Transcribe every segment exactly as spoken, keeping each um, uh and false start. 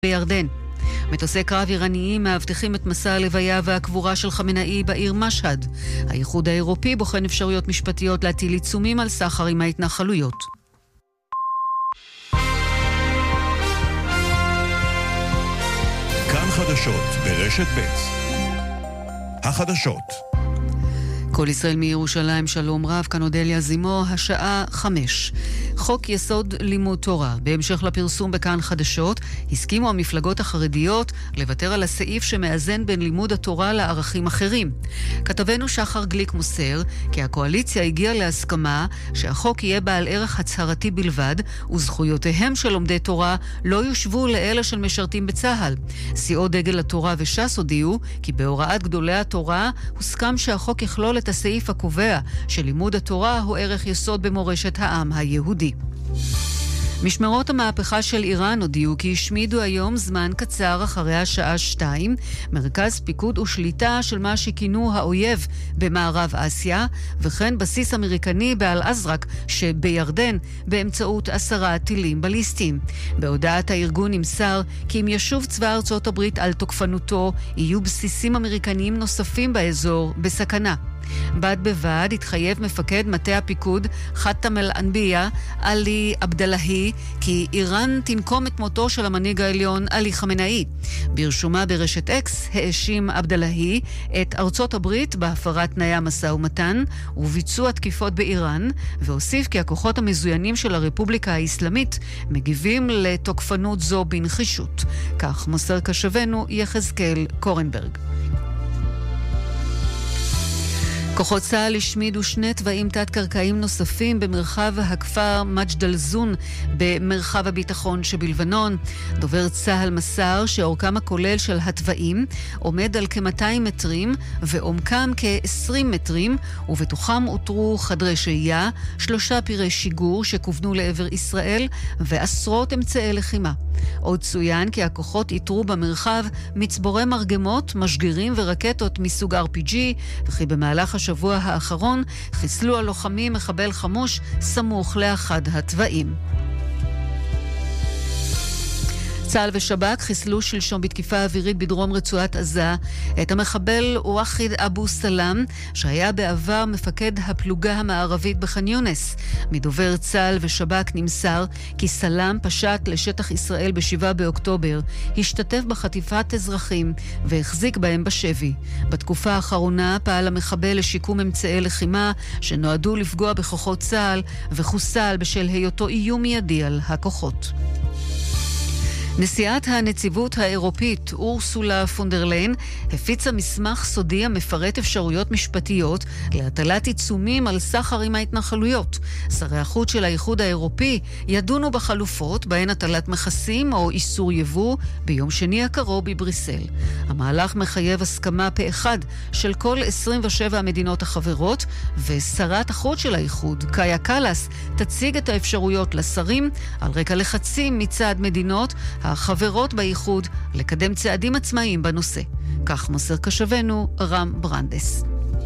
בירדן. מטוסי קרב איראניים מאבטחים את מסע הלוויה והקבורה של חמינאי בעיר משהד. האיחוד האירופי בוחן אפשרויות משפטיות להטיל עיצומים על סחר עם ההתנחלויות. כאן חדשות ברשת ב'. החדשות. כל ישראל מירושלים, שלום רב, כאן אודליה זימו, השעה חמש. חוק יסוד לימוד תורה. בהמשך לפרסום בכאן חדשות, הסכימו המפלגות החרדיות לוותר על הסעיף שמאזן בין לימוד התורה לערכים אחרים. כתבנו שחר גליק מוסר כי הקואליציה הגיעה להסכמה שהחוק יהיה בעל ערך הצהרתי בלבד, וזכויותיהם של לומדי תורה לא יושבו לאלה של משרתים בצה"ל. סיעות דגל התורה וש"ס הודיעו כי בהוראת גדולי התורה הוסכם שהחוק יכלול את הסעיף הקובע שלימוד התורה הוא ערך יסוד במורשת העם היהודי. משמרות המהפכה של איראן הודיעו כי השמידו היום זמן קצר אחרי השעה שתיים מרכז פיקוד ושליטה של מה שכינו האויב במערב אסיה, וכן בסיס אמריקני באל-אזרק שבירדן באמצעות עשרה טילים בליסטיים. בהודעת הארגון נמסר כי אם ישוב צבא ארצות הברית על תוקפנותו, יהיו בסיסים אמריקניים נוספים באזור בסכנה. בד בבד התחייב מפקד מטה הפיקוד חתם אל-אנבייה עלי עבדלהי כי איראן תנקום את מותו של המנהיג העליון עלי חמינאי. ברשומה ברשת אקס האשים עבדלהי את ארצות הברית בהפרת תנאי המשא ומתן וביצוע תקיפות באיראן, והוסיף כי הכוחות המזוינים של הרפובליקה האסלאמית מגיבים לתוקפנות זו בנחישות. כך מוסר קשבנו יחזקאל קורנברג. כוחות צה"ל השמידו שני תוואים תת-קרקעיים נוספים במרחב הכפר מג'דל זון במרחב הביטחון שבלבנון. דובר צה"ל מסר שאורכם הכולל של התוואים עומד על כ-מאתיים מטרים ועומקם כ-עשרים מטרים, ובתוכם אותרו חדרי שהייה, שלושה פירי שיגור שכוונו לעבר ישראל ועשרות אמצעי לחימה. עוד צוין כי הכוחות איתרו במרחב מצבורי מרגמות, משגרים ורקטות מסוג אר פי ג'י, וכי במהלך השבוע האחרון חיסלו הלוחמים מחבל חמוש סמוך לאחד התוואים. צה"ל ושב"כ חיסלו שלשום בתקיפה אווירית בדרום רצועת עזה את המחבל ואחיד אבו סלאם, שהיה בעבר מפקד הפלוגה המערבית בח'אן יונס. מדובר צה"ל ושב"כ נמסר כי סלאם פשט לשטח ישראל בשבעה באוקטובר, השתתף בחטיפת אזרחים והחזיק בהם בשבי. בתקופה האחרונה פעל המחבל לשיקום אמצעי לחימה שנועדו לפגוע בכוחות צה"ל וחוסל בשל היותו איום מיידי על הכוחות. נשיאת הנציבות האירופית אורסולה פונדרליין הפיצה מסמך סודי המפרט אפשרויות משפטיות להטלת עיצומים על סחר עם ההתנחלויות. שרי החוץ של האיחוד האירופי ידונו בחלופות בהן הטלת מכסים או איסור יבוא ביום שני הקרוב בבריסל. המהלך מחייב הסכמה פה אחד של כל עשרים ושבע המדינות החברות, ושרת החוץ של האיחוד קאיה קלאס תציג את האפשרויות לשרים על רקע לחצים מצד מדינות החברות באיחוד לקדם צעדים עצמאיים בנושא. כך מוסר קשבנו רם ברנדס.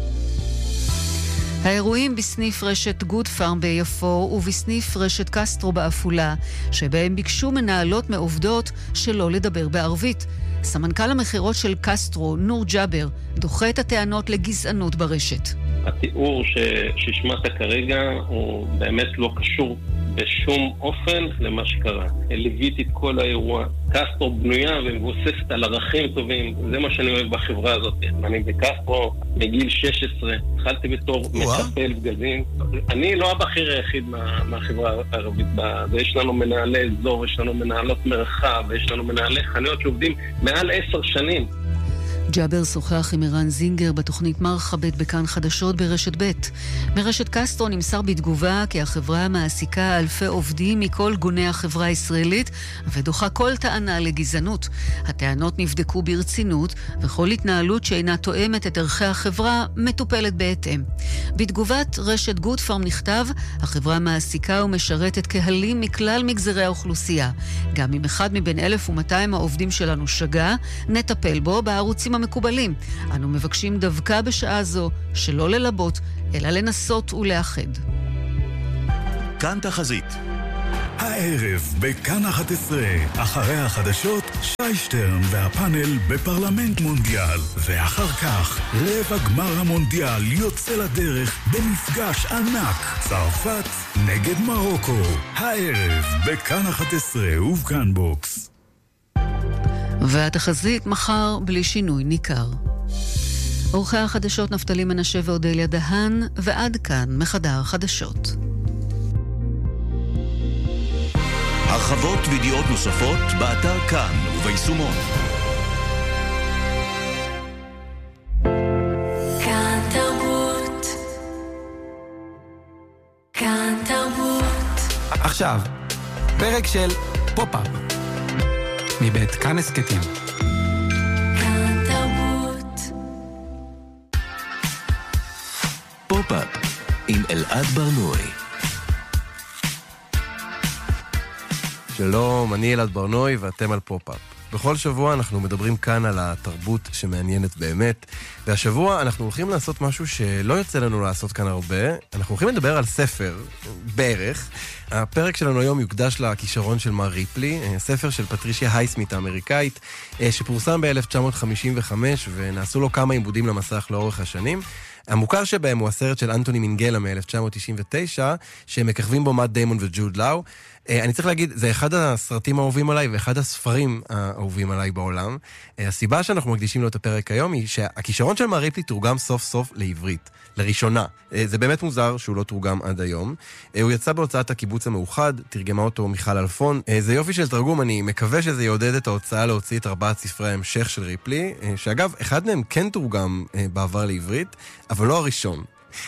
האירועים בסניף רשת גוד פארם ביפו ובסניף רשת קסטרו באפולה, שבהם ביקשו מנהלות מעובדות שלא לדבר בערבית. סמנכ"ל המחירות של קסטרו, נור ג'אבר, דוחה את הטענות לגזענות ברשת. התיאור ששמעת כרגע הוא באמת לא קשור בשום אופן למה שקרה. ליוויתי את כל האירוע. קסטרו בנויה ומבוססת על ערכים טובים. זה מה שאני אוהב בחברה הזאת. אני בקסטרו מגיל שש עשרה. התחלתי בתור מטפל בגדים. אני לא הבכיר היחיד מה, מהחברה הערבית. יש לנו מנהלי אזור, יש לנו מנהלות מרחב, יש לנו מנהלי חנויות שעובדים מעל עשר שנים. ג'אבר שוחח עם ערן זינגר בתוכנית מרחבת בכאן חדשות ברשת ב'. מרשת קסטרו נמסר בתגובה כי החברה מעסיקה אלפי עובדים מכל גוני החברה הישראלית ודוחה כל טענה לגזענות. הטענות נבדקו ברצינות וכל התנהלות שאינה תואמת את ערכי החברה מטופלת בהתאם. בתגובת רשת גוד פארם נכתב, החברה מעסיקה ומשרתת קהלים מכלל מגזרי האוכלוסייה. גם אם אחד מבין אלף ומאתיים העובדים שלנו שגה, נטפל בו בערוצים המקובלים. אנו מבקשים דווקא בשעה זו שלא ללבות, אלא לנסות ולאחד. כאן תחזית. הערב בכאן אחת עשרה, אחרי החדשות, שי שטרן והפאנל בפרלמנט מונדיאל, ואחר כך רבע גמר המונדיאל יוצא לדרך במפגש ענק, צרפת נגד מרוקו, הערב בכאן אחת עשרה ובכאן בוקס. והתחזית מחר בלי שינוי ניכר. אורחי החדשות נפתלי מנשה ואודליה דהן, ועד כאן מחדר חדשות. הרחבות וידיעות נוספות באתר כאן וביישומון. כאן תרבות. כאן תרבות. עכשיו, פרק של פופ-אפ מבית כאן הסקטים. כאן תרבות. פופ-אפ עם אלעד ברנועי. שלום, אני אלעד ברנועי ואתם על פופ-אפ. בכל שבוע אנחנו מדברים כאן על התרבות שמעניינת באמת, והשבוע אנחנו הולכים לעשות משהו שלא יוצא לנו לעשות כאן הרבה. אנחנו הולכים לדבר על ספר, בערך. הפרק שלנו היום יוקדש לכישרון של מר ריפלי, ספר של פטרישיה הייסמית האמריקאית, שפורסם ב-אלף תשע מאות חמישים וחמש, ונעשו לו כמה עיבודים למסך לאורך השנים. המוכר שבהם הוא הסרט של אנטוני מינגלה מ-אלף תשע מאות תשעים ותשע, שמככבים בו מאט דיימון וג'וד לאו. אני צריך להגיד, זה אחד הסרטים האהובים עליי ואחד הספרים האהובים עליי בעולם. הסיבה שאנחנו מקדישים לו את הפרק היום היא שהכישרון של מר ריפלי תורגם סוף סוף לעברית, לראשונה. זה באמת מוזר שהוא לא תורגם עד היום. הוא יצא בהוצאת הקיבוץ המאוחד, תרגמה אותו מיכל אלפון. זה יופי של תרגום, אני מקווה שזה יעודד את ההוצאה להוציא את ארבעת ספרי ההמשך של ריפלי, שאגב, אחד מהם כן תורגם בעבר לעברית, אבל לא הראשון.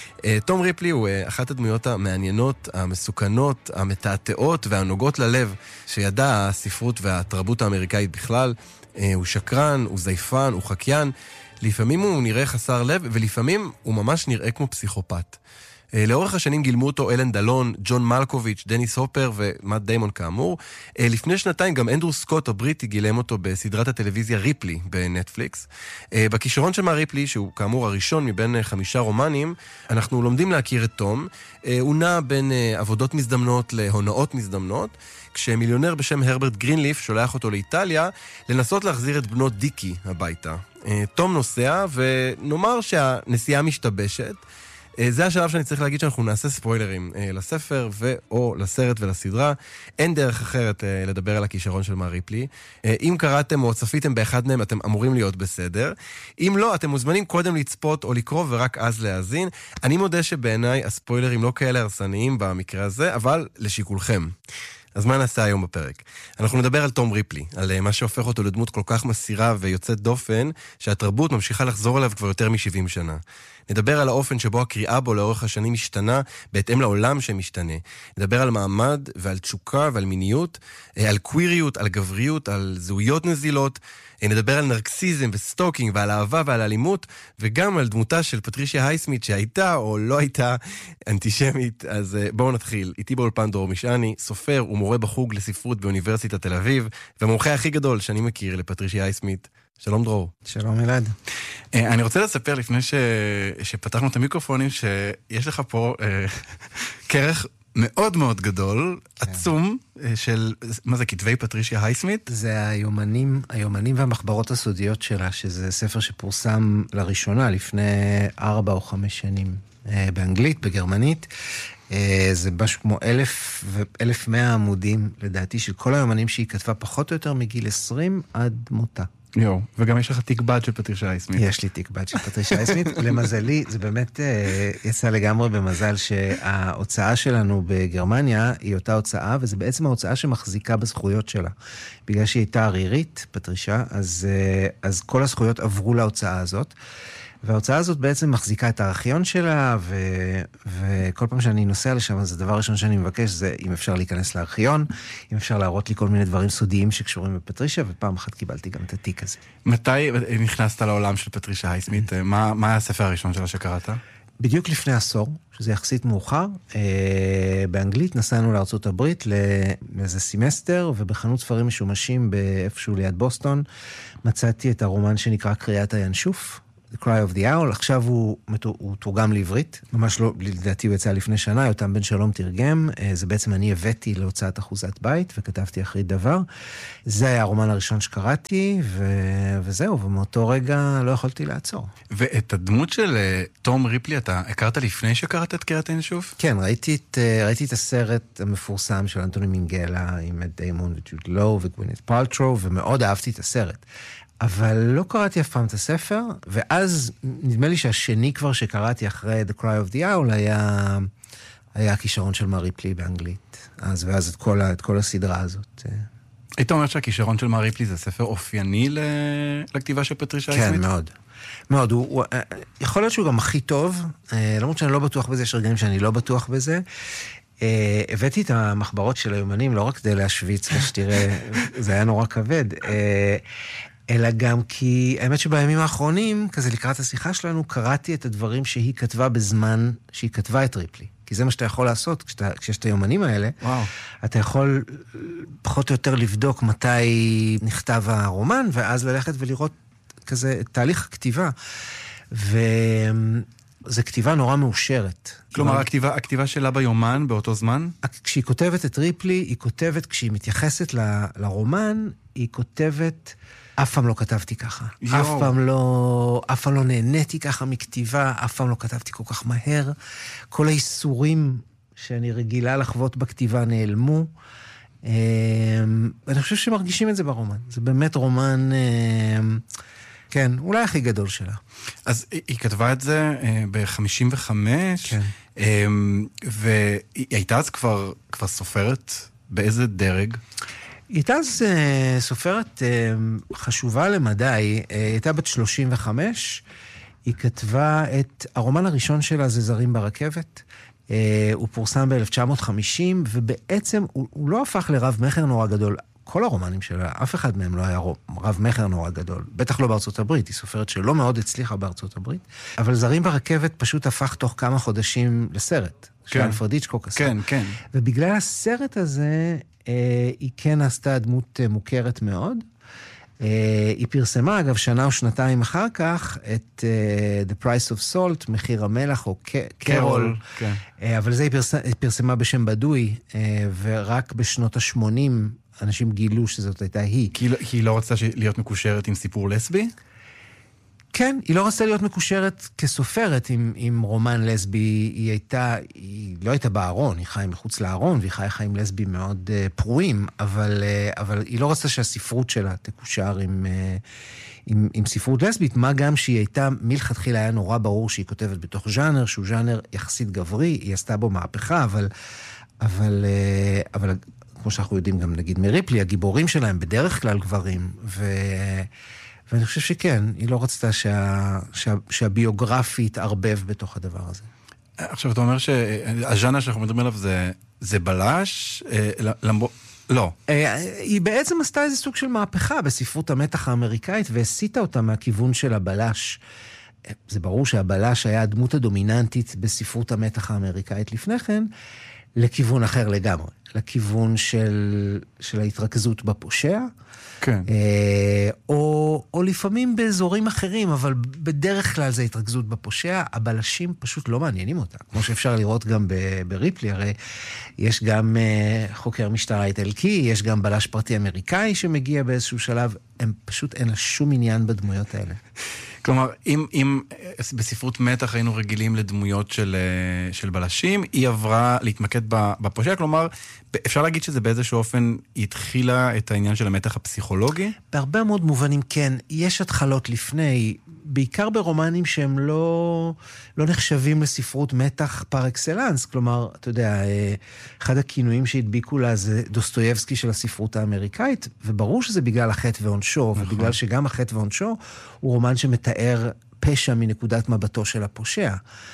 תום ריפלי הוא אחת הדמויות המעניינות, המסוכנות, המתעתעות והנוגעות ללב שידע הספרות והתרבות האמריקאית בכלל. הוא שקרן, הוא זייפן, הוא חקיין. לפעמים הוא נראה חסר לב, ולפעמים הוא ממש נראה כמו פסיכופת. לאורך השנים גילמו אותו אלן דלון, ג'ון מלקוביץ', דניס הופר ומאט דיימון כאמור. לפני שנתיים גם אנדרו סקוט הבריטי גילם אותו בסדרת הטלוויזיה ריפלי בנטפליקס. בכישרון של מר ריפלי, שהוא כאמור הראשון מבין חמישה רומנים, אנחנו לומדים להכיר את תום. הוא נע בין עבודות מזדמנות להונאות מזדמנות, כשמיליונר בשם הרברט גרינליף שולח אותו לאיטליה לנסות להחזיר את בנו דיקי הביתה. תום נוסע, ונאמר שהנסיעה משתבשת. זה השלב שאני צריך להגיד שאנחנו נעשה ספוילרים לספר ו/או לסרט ולסדרה. אין דרך אחרת לדבר על הכישרון של מר ריפלי. אם קראתם או צפיתם באחד מהם, אתם אמורים להיות בסדר. אם לא, אתם מוזמנים קודם לצפות או לקרוא ורק אז להאזין. אני מודה שבעיניי הספוילרים לא כאלה הרסניים במקרה הזה, אבל לשיקולכם. אז מה נעשה היום בפרק? אנחנו נדבר על תום ריפלי, על מה שהופך אותו לדמות כל כך מסירה ויוצאת דופן, שהתרבות ממשיכה לחזור אליו כבר יותר מ-שבעים שנה. נדבר על האופן שבו הקריאה בו לאורך השנים משתנה, בהתאם לעולם שמשתנה. נדבר על מעמד ועל תשוקה ועל מיניות, על קוויריות, על גבריות, על זהויות נזילות. נדבר על נרקסיזם וסטוקינג ועל אהבה ועל אלימות, וגם על דמותה של פטרישיה הייסמית שהייתה או לא הייתה אנטישמית. אז בואו נתחיל. איתי באולפן דרור משעני, סופר ומורה בחוג לספרות באוניברסיטת תל אביב, והמומחה הכי גדול שאני מכיר לפטרישיה הייסמית. שלום דרור. שלום אלעד. אני רוצה לספר לפני ש... שפתחנו את המיקרופונים, שיש לך פה כרך מאוד מאוד גדול, כן. עצום, של, מה זה, כתבי פטרישיה הייסמית? זה היומנים, היומנים והמחברות הסודיות שלה, שזה ספר שפורסם לראשונה לפני ארבע או חמש שנים, באנגלית, בגרמנית. זה משהו כמו אלף ואלף מאה עמודים, לדעתי, של כל היומנים שהיא כתבה פחות או יותר מגיל עשרים עד מותה. יו, וגם יש לך תיק בד של פטרישיה הייסמית. יש לי תיק בד של פטרישיה הייסמית. למזלי, זה באמת יצא לגמרי במזל שההוצאה שלנו בגרמניה היא אותה הוצאה, וזה בעצם ההוצאה שמחזיקה בזכויות שלה. בגלל שהיא הייתה ערירית, פטרישיה, אז, אז כל הזכויות עברו להוצאה הזאת. וההוצאה הזאת בעצם מחזיקה את הארכיון שלה, ו... וכל פעם שאני נוסע לשם, אז הדבר הראשון שאני מבקש זה אם אפשר להיכנס לארכיון, אם אפשר להראות לי כל מיני דברים סודיים שקשורים בפטרישיה, ופעם אחת קיבלתי גם את התיק הזה. מתי נכנסת לעולם של פטרישיה הייסמית? מה, מה היה הספר הראשון שלה שקראת? בדיוק לפני עשור, שזה יחסית מאוחר, באנגלית נסענו לארצות הברית לאיזה סמסטר, ובחנות ספרים משומשים באיפשהו ליד בוסטון, מצאתי את הרומן שנקרא קריאת הינשוף, The Cry of the Owl, עכשיו הוא, הוא תורגם לעברית, ממש לא, לדעתי הוא יצא לפני שנה, יותם בן שלום תרגם, זה בעצם אני הבאתי להוצאת אחוזת בית, וכתבתי אחרי דבר. זה היה הרומן הראשון שקראתי, ו... וזהו, ומאותו רגע לא יכולתי לעצור. ואת הדמות של תום ריפלי, אתה הכרת לפני שקראת את קריאת האינשוף? כן, ראיתי את, ראיתי את הסרט המפורסם של אנטוני מינגלה, עם את דיימון וג'וד לואו וגווינית פלטרו, ומאוד אהבתי את הסרט. אבל לא קראתי אף פעם את הספר, ואז נדמה לי שהשני כבר שקראתי אחרי The Cry of the Owl היה, היה הכישרון של מר ריפלי באנגלית. אז ואז את כל, את כל הסדרה הזאת. היית אומר שהכישרון של מר ריפלי זה ספר אופייני לכתיבה של פטרישה היסמית? כן, מאוד. מאוד. הוא, הוא, יכול להיות שהוא גם הכי טוב, למרות שאני לא בטוח בזה, יש רגעים שאני לא בטוח בזה. הבאתי את המחברות של היומנים, לא רק כדי להשוויץ, ושתראה, זה היה נורא כבד. אלא גם כי, האמת שבימים האחרונים, כזה לקראת השיחה שלנו, קראתי את הדברים שהיא כתבה בזמן שהיא כתבה את ריפלי. כי זה מה שאתה יכול לעשות, כשאתה, כשיש את היומנים האלה, וואו. אתה יכול פחות או יותר לבדוק מתי נכתב הרומן, ואז ללכת ולראות כזה תהליך הכתיבה. וזו כתיבה נורא מאושרת. כלומר, כלומר הכתיבה, הכתיבה שלה ביומן באותו זמן? כשהיא כותבת את ריפלי, היא כותבת, כשהיא מתייחסת ל, לרומן, היא כותבת... אף פעם לא כתבתי ככה. יו. אף פעם לא, אף פעם לא נהניתי ככה מכתיבה, אף פעם לא כתבתי כל כך מהר. כל האיסורים שאני רגילה לחוות בכתיבה נעלמו. ואני חושב שמרגישים את זה ברומן. זה באמת רומן, כן, אולי הכי גדול שלה. אז היא כתבה את זה ב-חמישים וחמש, כן. והיא הייתה אז כבר, כבר סופרת באיזה דרג? היא הייתה אז uh, סופרת uh, חשובה למדי, היא uh, הייתה בת שלושים וחמש, היא כתבה את, הרומן הראשון שלה זה זרים ברכבת, uh, הוא פורסם ב-אלף תשע מאות וחמישים, ובעצם הוא, הוא לא הפך לרב מחר נורא גדול, כל הרומנים שלה, אף אחד מהם לא היה רב מחר נורא גדול, בטח לא בארצות הברית, היא סופרת שלא מאוד הצליחה בארצות הברית, אבל זרים ברכבת פשוט הפך תוך כמה חודשים לסרט, של אלפרד היצ'קוק עשה. כן, כן. ובגלל הסרט הזה, היא כן עשתה דמות מוכרת מאוד. היא פרסמה, אגב, שנה או שנתיים אחר כך, את The Price of Salt, מחיר המלח, או קרול. אבל זה היא פרסמה בשם בדוי, ורק בשנות ה-שמונים אנשים גילו שזאת הייתה היא. כי היא לא רצתה להיות מקושרת עם סיפור לסבי? כן, היא לא רצתה להיות מקושרת כסופרת עם, עם רומן לסבי, היא הייתה, היא לא הייתה בארון, היא חיה מחוץ לארון, והיא חיה חיים לסבי מאוד uh, פרועים, אבל, uh, אבל היא לא רצתה שהספרות שלה תקושר עם, uh, עם, עם ספרות לסבית, מה גם שהיא הייתה, מלכתחילה היה נורא ברור שהיא כותבת בתוך ז'אנר, שהוא ז'אנר יחסית גברי, היא עשתה בו מהפכה, אבל, אבל, uh, אבל כמו שאנחנו יודעים גם נגיד מריפלי, הגיבורים שלהם בדרך כלל גברים, ו... ואני חושב שכן, היא לא רצתה שה, שה, שהביוגרפי יתערבב בתוך הדבר הזה. עכשיו, אתה אומר שהז'אנר שאנחנו מדברים עליו זה, זה בלש? למbo... לא. היא בעצם עשתה איזה סוג של מהפכה בספרות המתח האמריקאית, והסיטה אותה מהכיוון של הבלש. זה ברור שהבלש היה הדמות הדומיננטית בספרות המתח האמריקאית לפני כן, לכיוון אחר לגמרי. לכיוון של, של ההתרכזות בפושע, כן. או, או לפעמים באזורים אחרים, אבל בדרך כלל זה התרכזות בפושע, הבלשים פשוט לא מעניינים אותה. כמו שאפשר לראות גם בריפלי, הרי יש גם חוקר משטרה איטלקי, יש גם בלש פרטי אמריקאי שמגיע באיזשהו שלב, הם פשוט אין לה שום עניין בדמויות האלה. כלומר, אם, אם בספרות מתח היינו רגילים לדמויות של, של בלשים, היא עברה להתמקד בפושע, כלומר, אפשר להגיד שזה באיזשהו אופן התחילה את העניין של המתח הפסיכולוגי? בהרבה מאוד מובנים כן. יש התחלות לפני, בעיקר ברומנים שהם לא, לא נחשבים לספרות מתח פר אקסלנס, כלומר, אתה יודע, אחד הכינויים שהדביקו לה זה דוסטויבסקי של הספרות האמריקאית, וברור שזה בגלל החטא ועונשו, נכון. ובגלל שגם החטא ועונשו הוא רומן שמתאר פשע מנקודת מבטו של הפושע.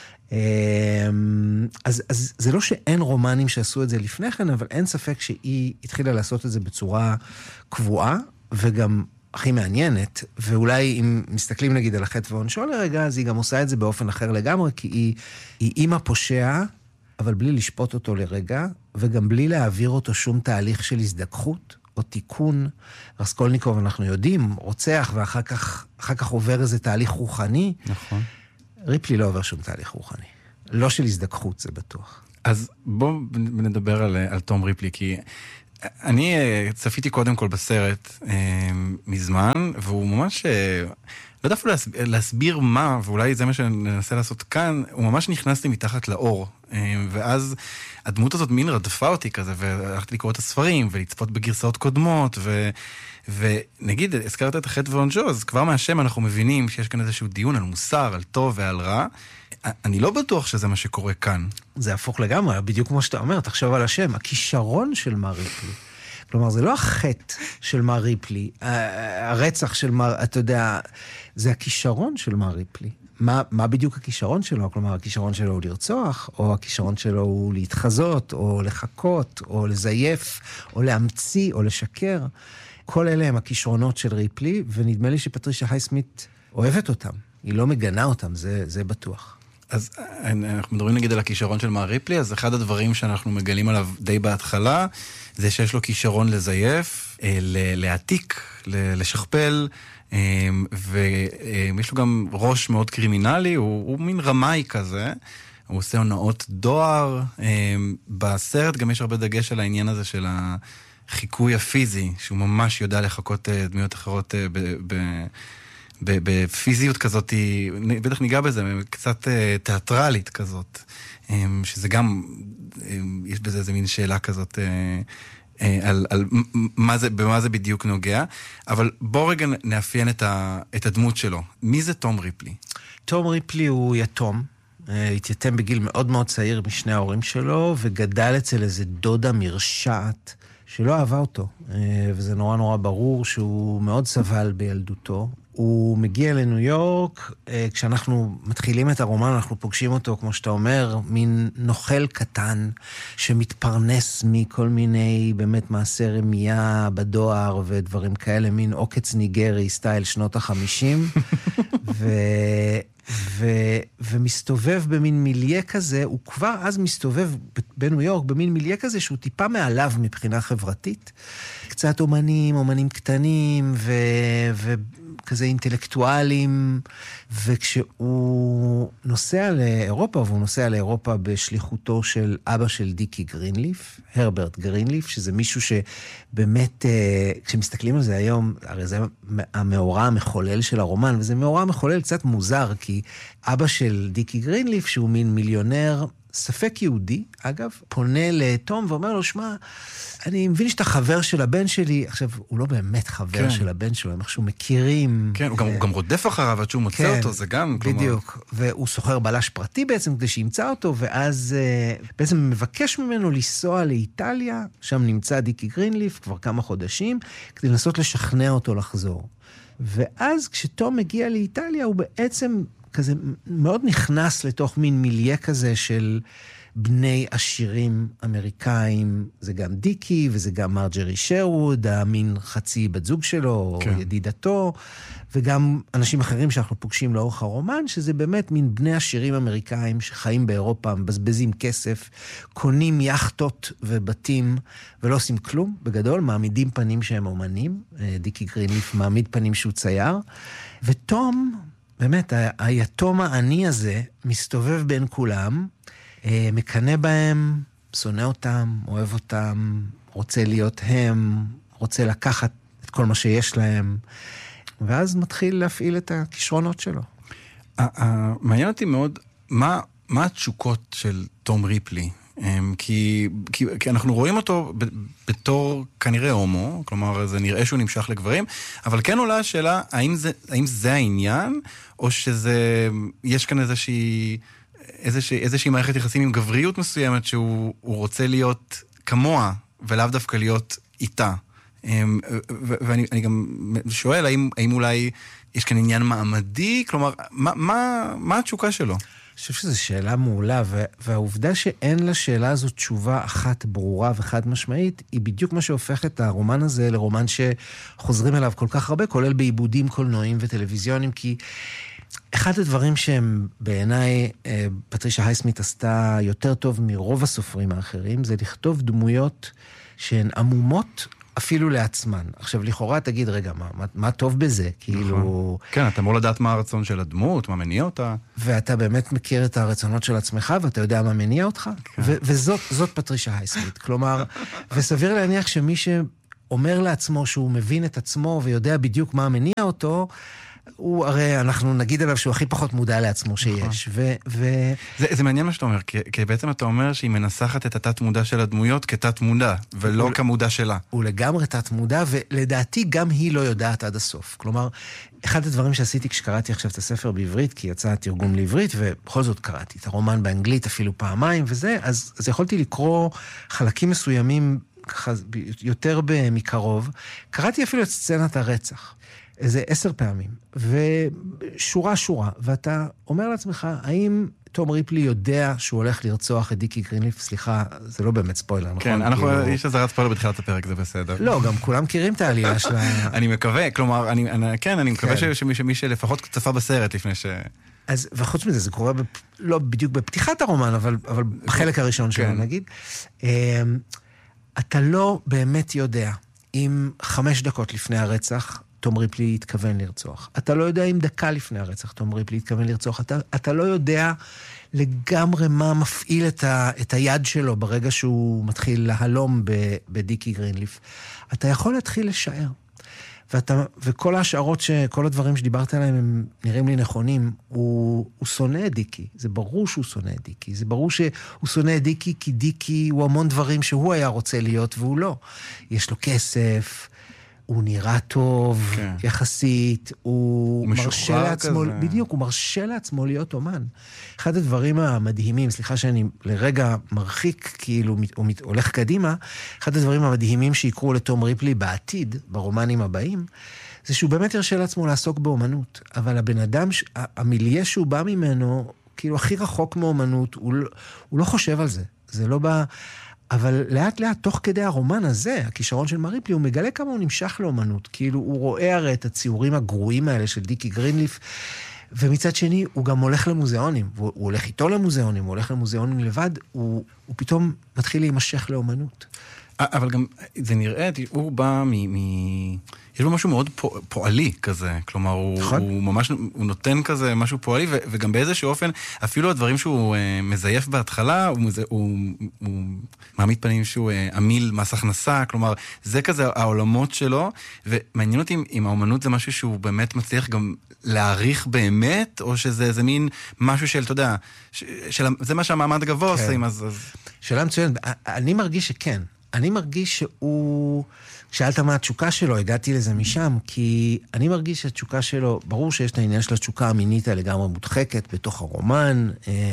אז, אז זה לא שאין רומנים שעשו את זה לפני כן, אבל אין ספק שהיא התחילה לעשות את זה בצורה קבועה, וגם הכי מעניינת, ואולי אם מסתכלים נגיד על החטא ועונשו לרגע, אז היא גם עושה את זה באופן אחר לגמרי, כי היא, היא אימא פושע, אבל בלי לשפוט אותו לרגע, וגם בלי להעביר אותו שום תהליך של הזדככות, או תיקון. רסקולניקוב, אנחנו יודעים, רוצח, ואחר כך, אחר כך עובר איזה תהליך רוחני. נכון. ריפלי לא עובר שום תהליך רוחני. לא של הזדכחות, זה בטוח. אז בואו נדבר על, על תום ריפלי, כי אני צפיתי קודם כל בסרט אה, מזמן, והוא ממש, אה, לא יודע אפילו להסביר, להסביר מה, ואולי זה מה שננסה לעשות כאן, הוא ממש נכנס לי מתחת לאור, אה, ואז הדמות הזאת מין רדפה אותי כזה, והלכתי לקרוא את הספרים, ולצפות בגרסאות קודמות, ו... ונגיד, הזכרת את החטא ועונשו, אז כבר מהשם אנחנו מבינים שיש כאן איזשהו דיון על מוסר, על טוב ועל רע. אני לא בטוח שזה מה שקורה כאן. זה הפוך לגמרי, בדיוק כמו שאתה אומר, תחשוב על השם, הכישרון של מר ריפלי. כלומר, זה לא החטא של מר ריפלי, הרצח של מר, אתה יודע, זה הכישרון של מר ריפלי. מה, מה בדיוק הכישרון שלו? כלומר, הכישרון שלו הוא לרצוח, או הכישרון שלו הוא להתחזות, או לחכות, או לזייף, או להמציא, או לשקר. כל אלה הם הכישרונות של ריפלי, ונדמה לי שפטרישה הייסמית אוהבת אותם. היא לא מגנה אותם, זה, זה בטוח. אז אנחנו מדברים נגיד על הכישרון של מר ריפלי, אז אחד הדברים שאנחנו מגלים עליו די בהתחלה, זה שיש לו כישרון לזייף, להעתיק, לשכפל, ויש לו גם ראש מאוד קרימינלי, הוא, הוא מין רמאי כזה, הוא עושה הונאות דואר, בסרט גם יש הרבה דגש על העניין הזה של החיקוי הפיזי, שהוא ממש יודע לחכות דמיות אחרות ב... ב בפיזיות כזאת, בטח ניגע בזה, קצת תיאטרלית כזאת, שזה גם, יש בזה איזה מין שאלה כזאת, על, על מה זה, במה זה בדיוק נוגע, אבל בואו רגע נאפיין את, ה, את הדמות שלו. מי זה תום ריפלי? תום ריפלי הוא יתום, התייתם בגיל מאוד מאוד צעיר משני ההורים שלו, וגדל אצל איזה דודה מרשעת, שלא אהבה אותו, וזה נורא נורא ברור שהוא מאוד סבל בילדותו. הוא מגיע לניו יורק, כשאנחנו מתחילים את הרומן, אנחנו פוגשים אותו, כמו שאתה אומר, מין נוכל קטן, שמתפרנס מכל מיני, באמת, מעשה רמייה בדואר ודברים כאלה, מין עוקץ ניגרי, סטייל שנות החמישים, ו... ו... ומסתובב במין מיליה כזה, הוא כבר אז מסתובב בניו יורק, במין מיליה כזה שהוא טיפה מעליו מבחינה חברתית. קצת אומנים, אומנים קטנים, ו... ו... כזה אינטלקטואלים, וכשהוא נוסע לאירופה, והוא נוסע לאירופה בשליחותו של אבא של דיקי גרינליף, הרברט גרינליף, שזה מישהו שבאמת, כשמסתכלים על זה היום, הרי זה המאורע המחולל של הרומן, וזה מאורע מחולל קצת מוזר, כי אבא של דיקי גרינליף, שהוא מין מיליונר, ספק יהודי, אגב, פונה לתום ואומר לו, שמע, אני מבין שאתה חבר של הבן שלי, עכשיו, הוא לא באמת חבר כן. של הבן שלו, הם איכשהו מכירים. כן, הוא, ו... גם, הוא גם רודף אחריו עד שהוא מוצא כן, אותו, זה גם, כלומר. בדיוק, והוא סוחר בלש פרטי בעצם, כדי שימצא אותו, ואז uh, בעצם מבקש ממנו לנסוע לאיטליה, שם נמצא דיקי גרינליף, כבר כמה חודשים, כדי לנסות לשכנע אותו לחזור. ואז כשתום מגיע לאיטליה, הוא בעצם כזה מאוד נכנס לתוך מין מיליה כזה של בני עשירים אמריקאים, זה גם דיקי וזה גם מרג'רי שרווד, המין חצי בת זוג שלו, כן. או ידידתו, וגם אנשים אחרים שאנחנו פוגשים לאורך הרומן, שזה באמת מין בני עשירים אמריקאים שחיים באירופה, מבזבזים כסף, קונים יחטות ובתים, ולא עושים כלום, בגדול, מעמידים פנים שהם אומנים, דיקי גרינליף מעמיד פנים שהוא צייר, ותום, באמת, היתום העני הזה מסתובב בין כולם, מקנה בהם, שונא אותם, אוהב אותם, רוצה להיות הם, רוצה לקחת את כל מה שיש להם, ואז מתחיל להפעיל את הכישרונות שלו. מעניין אותי מאוד, מה, מה התשוקות של תום ריפלי? כי, כי, כי אנחנו רואים אותו ב, בתור כנראה הומו, כלומר זה נראה שהוא נמשך לגברים, אבל כן עולה השאלה, האם זה, האם זה העניין, או שזה, יש כאן איזושהי, איזושהי, איזושהי מערכת יחסים עם גבריות מסוימת, שהוא רוצה להיות כמוה, ולאו דווקא להיות איתה. ואני אני גם שואל, האם, האם אולי יש כאן עניין מעמדי? כלומר, מה, מה, מה התשוקה שלו? אני חושב שזו שאלה מעולה, והעובדה שאין לשאלה הזו תשובה אחת ברורה וחד משמעית, היא בדיוק מה שהופך את הרומן הזה לרומן שחוזרים אליו כל כך הרבה, כולל בעיבודים קולנועיים וטלוויזיונים, כי אחד הדברים שהם בעיניי פטרישה הייסמית עשתה יותר טוב מרוב הסופרים האחרים, זה לכתוב דמויות שהן עמומות אפילו לעצמן. עכשיו, לכאורה תגיד, רגע, מה, מה, מה טוב בזה? כאילו... כן, אתה אמור לדעת מה הרצון של הדמות, מה מניע אותה. ואתה באמת מכיר את הרצונות של עצמך, ואתה יודע מה מניע אותך. כן. ו- וזאת זאת פטרישה הייסמית. כלומר, וסביר להניח שמי שאומר לעצמו שהוא מבין את עצמו ויודע בדיוק מה מניע אותו, הוא הרי, אנחנו נגיד עליו שהוא הכי פחות מודע לעצמו שיש. ו- ו- זה, זה מעניין מה שאתה אומר, כי, כי בעצם אתה אומר שהיא מנסחת את התת מודע של הדמויות כתת מודע, ולא כמודע שלה. הוא לגמרי תת מודע, ולדעתי גם היא לא יודעת עד הסוף. כלומר, אחד הדברים שעשיתי כשקראתי עכשיו את הספר בעברית, כי יצא תרגום לעברית, ובכל זאת קראתי את הרומן באנגלית אפילו פעמיים וזה, אז, אז יכולתי לקרוא חלקים מסוימים ככה יותר מקרוב. קראתי אפילו את סצנת הרצח. איזה עשר פעמים, ושורה שורה, ואתה אומר לעצמך, האם תום ריפלי יודע שהוא הולך לרצוח את דיקי גרינליף? סליחה, זה לא באמת ספוילר, נכון? כן, אנחנו, יש איזה רץ ספוילר בתחילת הפרק, זה בסדר. לא, גם כולם מכירים את העלילה שלה. אני מקווה, כלומר, כן, אני מקווה שמי שלפחות צפה בסרט לפני ש... אז, וחוץ מזה, זה קורה לא בדיוק בפתיחת הרומן, אבל בחלק הראשון שלו, נגיד. אתה לא באמת יודע אם חמש דקות לפני הרצח, תום ריפלי התכוון לרצוח. אתה לא יודע אם דקה לפני הרצח תום ריפלי התכוון לרצוח. אתה, אתה לא יודע לגמרי מה מפעיל את, ה, את היד שלו ברגע שהוא מתחיל להלום ב, בדיקי גרינליף. אתה יכול להתחיל לשער. ואתה, וכל ההשערות, כל הדברים שדיברת עליהם הם נראים לי נכונים. הוא, הוא שונא את דיקי. זה ברור שהוא שונא את דיקי. זה ברור שהוא שונא את דיקי כי דיקי הוא המון דברים שהוא היה רוצה להיות והוא לא. יש לו כסף, הוא נראה טוב, כן. יחסית, הוא, הוא מרשה לעצמו, כזה. בדיוק, הוא מרשה לעצמו להיות אומן. אחד הדברים המדהימים, סליחה שאני לרגע מרחיק, כאילו, הוא מת, הולך קדימה, אחד הדברים המדהימים שיקרו לתום ריפלי בעתיד, ברומנים הבאים, זה שהוא באמת ירשה לעצמו לעסוק באומנות, אבל הבן אדם, המיליה שהוא בא ממנו, כאילו הכי רחוק מאומנות, הוא, הוא לא חושב על זה, זה לא בא... אבל לאט לאט, תוך כדי הרומן הזה, הכישרון של מריפלי, הוא מגלה כמה הוא נמשך לאומנות. כאילו, הוא רואה הרי את הציורים הגרועים האלה של דיקי גרינליף, ומצד שני, הוא גם הולך למוזיאונים. הוא, הוא הולך איתו למוזיאונים, הוא הולך למוזיאונים לבד, הוא, הוא פתאום מתחיל להימשך לאומנות. אבל גם, זה נראה, הוא בא מ... מ... יש בו משהו מאוד פועלי כזה, כלומר, הוא, הוא ממש, הוא נותן כזה משהו פועלי, ו, וגם באיזשהו אופן, אפילו הדברים שהוא uh, מזייף בהתחלה, הוא, הוא, הוא מעמיד פנים שהוא uh, עמיל מס הכנסה, כלומר, זה כזה העולמות שלו, ומעניין אותי אם האומנות זה משהו שהוא באמת מצליח גם להעריך באמת, או שזה איזה מין משהו של, אתה יודע, של, זה מה שהמעמד הגבוה עושים, אז... אז... שאלה מצוינת, אני מרגיש שכן. אני מרגיש שהוא... שאלת מה התשוקה שלו, הגעתי לזה משם, כי אני מרגיש שהתשוקה שלו, ברור שיש את העניין של התשוקה המינית לגמרי מודחקת בתוך הרומן,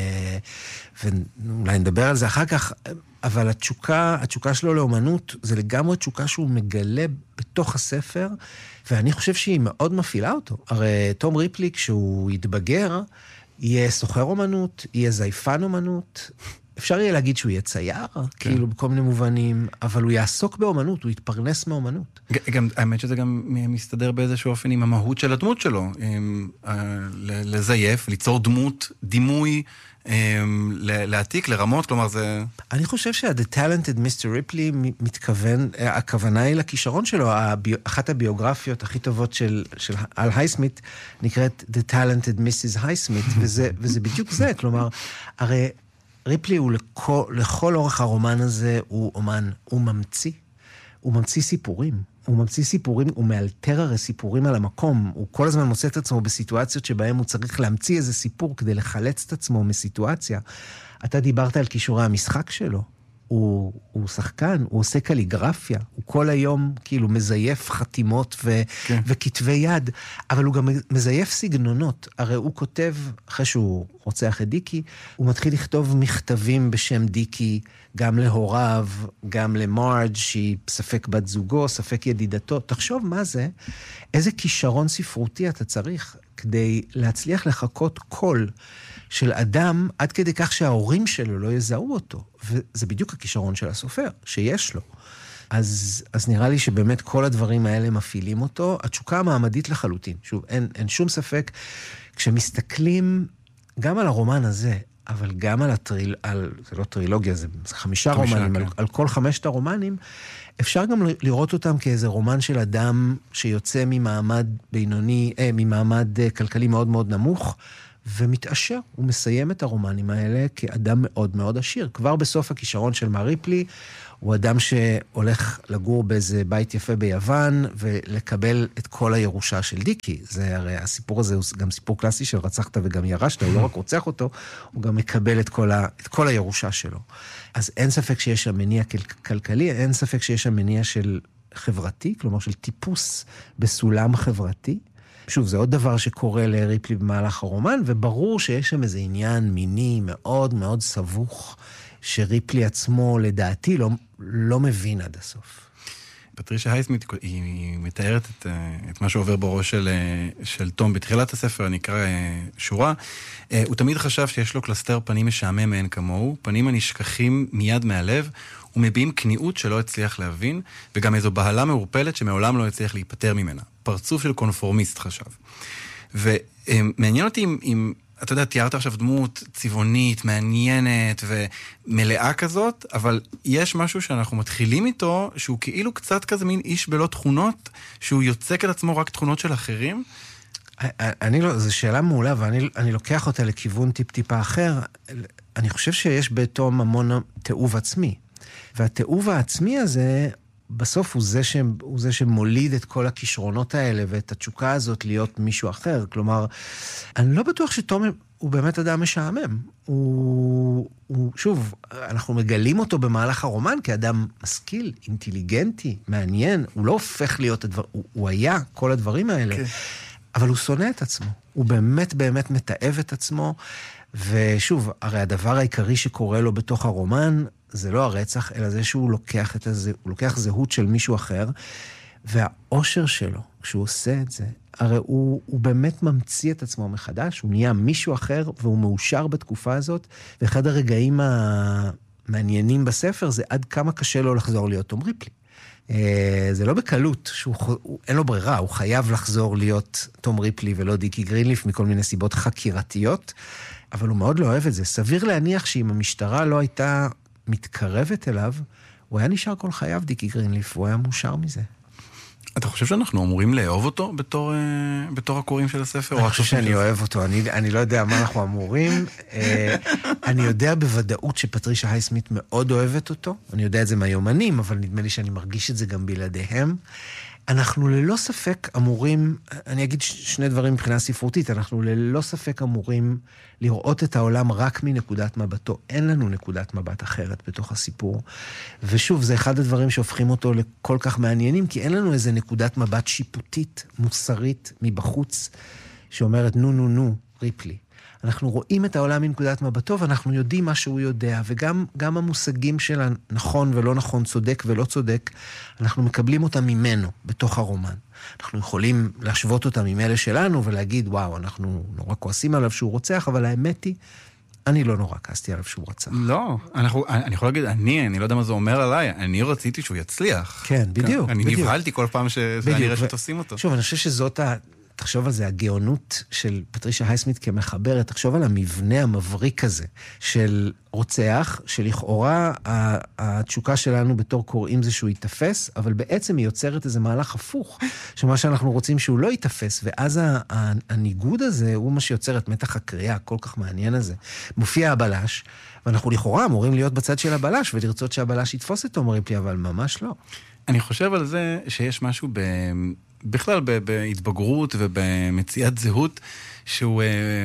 ואולי נדבר על זה אחר כך, אבל התשוקה, התשוקה שלו לאומנות, זה לגמרי תשוקה שהוא מגלה בתוך הספר, ואני חושב שהיא מאוד מפעילה אותו. הרי תום ריפלי, כשהוא יתבגר, יהיה סוחר אומנות, יהיה זייפן אומנות, אפשר יהיה להגיד שהוא יהיה צייר, כן. כאילו בכל מיני מובנים, אבל הוא יעסוק באומנות, הוא יתפרנס מאומנות. גם, האמת שזה גם מסתדר באיזשהו אופן עם המהות של הדמות שלו, עם, לזייף, ליצור דמות, דימוי, להעתיק, לרמות, כלומר זה... אני חושב שה-The Talented מיסטר Ripley מתכוון, הכוונה היא לכישרון שלו, אחת הביוגרפיות הכי טובות של, של על הייסמית, נקראת The Talented מיסיס הייסמית, וזה, וזה בדיוק זה, כלומר, הרי... ריפלי הוא לכל, לכל אורך הרומן הזה, הוא אומן, הוא ממציא, הוא ממציא סיפורים, הוא ממציא סיפורים, הוא מאלתר הרי סיפורים על המקום, הוא כל הזמן מוצא את עצמו בסיטואציות שבהם הוא צריך להמציא איזה סיפור כדי לחלץ את עצמו מסיטואציה. אתה דיברת על כישורי המשחק שלו, הוא, הוא שחקן, הוא עושה קליגרפיה, הוא כל היום כאילו מזייף חתימות ו, כן. וכתבי יד, אבל הוא גם מזייף סגנונות. הרי הוא כותב, אחרי שהוא רוצח את דיקי, הוא מתחיל לכתוב מכתבים בשם דיקי, גם להוריו, גם למארג' שהיא ספק בת זוגו, ספק ידידתו. תחשוב מה זה, איזה כישרון ספרותי אתה צריך כדי להצליח לחכות קול של אדם עד כדי כך שההורים שלו לא יזהו אותו. וזה בדיוק הכישרון של הסופר, שיש לו. אז, אז נראה לי שבאמת כל הדברים האלה מפעילים אותו. התשוקה המעמדית לחלוטין. שוב, אין, אין שום ספק, כשמסתכלים גם על הרומן הזה, אבל גם על הטריל... על... זה לא טרילוגיה, זה, זה חמישה, חמישה רומנים, כן. על, על כל חמשת הרומנים, אפשר גם לראות אותם כאיזה רומן של אדם שיוצא ממעמד בינוני, אה, ממעמד כלכלי מאוד מאוד נמוך, ומתעשר. הוא מסיים את הרומנים האלה כאדם מאוד מאוד עשיר. כבר בסוף הכישרון של מר ריפלי, הוא אדם שהולך לגור באיזה בית יפה ביוון, ולקבל את כל הירושה של דיקי. זה הרי הסיפור הזה הוא גם סיפור קלאסי של רצחת וגם ירשת, הוא לא רק רוצח אותו, הוא גם מקבל את כל, ה, את כל הירושה שלו. אז אין ספק שיש שם מניע כלכלי, אין ספק שיש שם מניע של חברתי, כלומר של טיפוס בסולם חברתי. שוב, זה עוד דבר שקורה לריפלי במהלך הרומן, וברור שיש שם איזה עניין מיני מאוד מאוד סבוך, שריפלי עצמו לדעתי לא, לא מבין עד הסוף. פטרישה הייסמית, היא מתארת את, את מה שעובר בראש של, של תום. בתחילת הספר, אני אקרא שורה, הוא תמיד חשב שיש לו קלסטר פנים משעמם מאין כמוהו, פנים הנשכחים מיד מהלב, ומביעים כניעות שלא הצליח להבין, וגם איזו בהלה מעורפלת שמעולם לא הצליח להיפטר ממנה. פרצוף של קונפורמיסט חשב. ומעניין אותי אם, אם אתה יודע, תיארת עכשיו דמות צבעונית, מעניינת ומלאה כזאת, אבל יש משהו שאנחנו מתחילים איתו, שהוא כאילו קצת כזה מין איש בלא תכונות, שהוא יוצק את עצמו רק תכונות של אחרים. אני לא, זו שאלה מעולה, ואני אני לוקח אותה לכיוון טיפ-טיפה אחר. אני חושב שיש בתום המון תיעוב עצמי. והתיעוב העצמי הזה, בסוף הוא זה, ש... הוא זה שמוליד את כל הכישרונות האלה, ואת התשוקה הזאת להיות מישהו אחר. כלומר, אני לא בטוח שתום הוא באמת אדם משעמם. הוא, הוא, שוב, אנחנו מגלים אותו במהלך הרומן כאדם משכיל, אינטליגנטי, מעניין. הוא לא הופך להיות הדבר, הוא, הוא היה כל הדברים האלה. Okay. אבל הוא שונא את עצמו. הוא באמת באמת מתאהב את עצמו. ושוב, הרי הדבר העיקרי שקורה לו בתוך הרומן, זה לא הרצח, אלא זה שהוא לוקח את הזה, הוא לוקח זהות של מישהו אחר, והאושר שלו, כשהוא עושה את זה, הרי הוא, הוא באמת ממציא את עצמו מחדש, הוא נהיה מישהו אחר, והוא מאושר בתקופה הזאת, ואחד הרגעים המעניינים בספר, זה עד כמה קשה לו לחזור להיות תום ריפלי. זה לא בקלות, שהוא, אין לו ברירה, הוא חייב לחזור להיות תום ריפלי ולא דיקי גרינליף, מכל מיני סיבות חקירתיות, אבל הוא מאוד לא אוהב את זה. סביר להניח שאם המשטרה לא הייתה מתקרבת אליו, הוא היה נשאר כל חייו דיקי גרינליף, הוא היה מאושר מזה. אתה חושב שאנחנו אמורים לאהוב אותו בתור, בתור הקוראים של הספר? אני חושב שאני אוהב אותו, אני, אני לא יודע מה אנחנו אמורים. אני יודע בוודאות שפטרישה הייסמית מאוד אוהבת אותו, אני יודע את זה מהיומנים, אבל נדמה לי שאני מרגיש את זה גם בלעדיהם. אנחנו ללא ספק אמורים, אני אגיד שני דברים מבחינה ספרותית, אנחנו ללא ספק אמורים לראות את העולם רק מנקודת מבטו. אין לנו נקודת מבט אחרת בתוך הסיפור. ושוב, זה אחד הדברים שהופכים אותו לכל כך מעניינים, כי אין לנו איזה נקודת מבט שיפוטית, מוסרית, מבחוץ, שאומרת נו נו נו, ריפלי. אנחנו רואים את העולם מנקודת מבטו, ואנחנו יודעים מה שהוא יודע, וגם גם המושגים של הנכון ולא נכון, צודק ולא צודק, אנחנו מקבלים אותם ממנו, בתוך הרומן. אנחנו יכולים להשוות אותם עם אלה שלנו, ולהגיד, וואו, אנחנו נורא כועסים עליו שהוא רוצח, אבל האמת היא, אני לא נורא כעסתי עליו שהוא רצח. לא, אנחנו, אני יכול להגיד, אני, אני לא יודע מה זה אומר עליי, אני רציתי שהוא יצליח. כן, בדיוק. אני בדיוק. נבהלתי כל פעם שאני רשת עושים אותו. שוב, אני חושב שזאת ה... תחשוב על זה, הגאונות של פטרישה הייסמית כמחברת, תחשוב על המבנה המבריק הזה של רוצח, שלכאורה התשוקה שלנו בתור קוראים זה שהוא יתפס, אבל בעצם היא יוצרת איזה מהלך הפוך, שמה שאנחנו רוצים שהוא לא יתפס, ואז הניגוד הזה הוא מה שיוצר את מתח הקריאה, כל כך מעניין הזה. מופיע הבלש, ואנחנו לכאורה אמורים להיות בצד של הבלש, ולרצות שהבלש יתפוס את תום ריפלי, אבל ממש לא. אני חושב על זה שיש משהו ב... בכלל בהתבגרות ובמציאת זהות שהוא,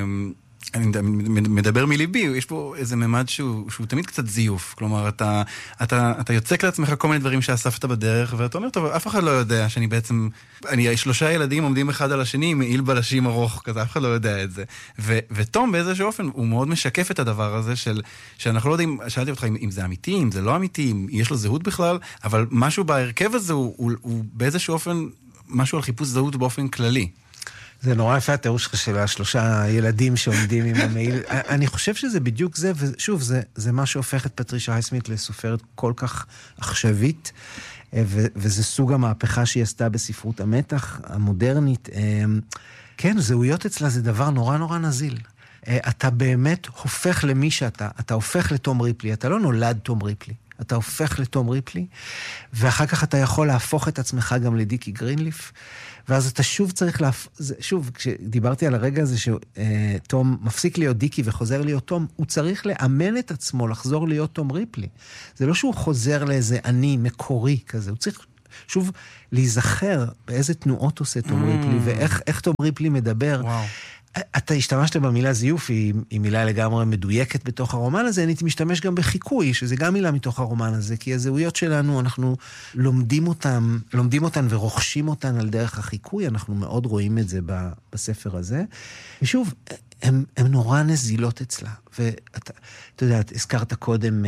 אני מדבר מליבי, יש פה איזה ממד שהוא, שהוא תמיד קצת זיוף. כלומר, אתה, אתה, אתה יוצק לעצמך כל מיני דברים שאספת בדרך, ואתה אומר, טוב, אף אחד לא יודע שאני בעצם, אני, שלושה ילדים עומדים אחד על השני עם מעיל בלשים ארוך כזה, אף אחד לא יודע את זה. ו, ותום באיזשהו אופן, הוא מאוד משקף את הדבר הזה של, שאנחנו לא יודעים, שאלתי אותך אם, אם זה אמיתי, אם זה לא אמיתי, אם יש לו זהות בכלל, אבל משהו בהרכב הזה הוא, הוא, הוא באיזשהו אופן, משהו על חיפוש זהות באופן כללי. זה נורא יפה התיאור שלך של השלושה ילדים שעומדים עם המעיל. אני חושב שזה בדיוק זה, ושוב, זה, זה מה שהופך את פטרישה הייסמית לסופרת כל כך עכשווית, ו, וזה סוג המהפכה שהיא עשתה בספרות המתח המודרנית. כן, זהויות אצלה זה דבר נורא נורא נזיל. אתה באמת הופך למי שאתה, אתה הופך לתום ריפלי, אתה לא נולד תום ריפלי, אתה הופך לתום ריפלי, ואחר כך אתה יכול להפוך את עצמך גם לדיקי גרינליף, ואז אתה שוב צריך להפ... שוב, כשדיברתי על הרגע הזה שתום מפסיק להיות דיקי וחוזר להיות תום, הוא צריך לאמן את עצמו לחזור להיות תום ריפלי. זה לא שהוא חוזר לאיזה אני מקורי כזה, הוא צריך שוב להיזכר באיזה תנועות עושה תום mm. ריפלי, ואיך תום ריפלי מדבר. וואו. אתה השתמשת במילה זיוף, היא, היא מילה לגמרי מדויקת בתוך הרומן הזה, אני הייתי משתמש גם בחיקוי, שזה גם מילה מתוך הרומן הזה, כי הזהויות שלנו, אנחנו לומדים אותן, לומדים אותן ורוכשים אותן על דרך החיקוי, אנחנו מאוד רואים את זה בספר הזה, ושוב, הם, הם נורא נזילות אצלה, ואתה, אתה יודע, הזכרת קודם,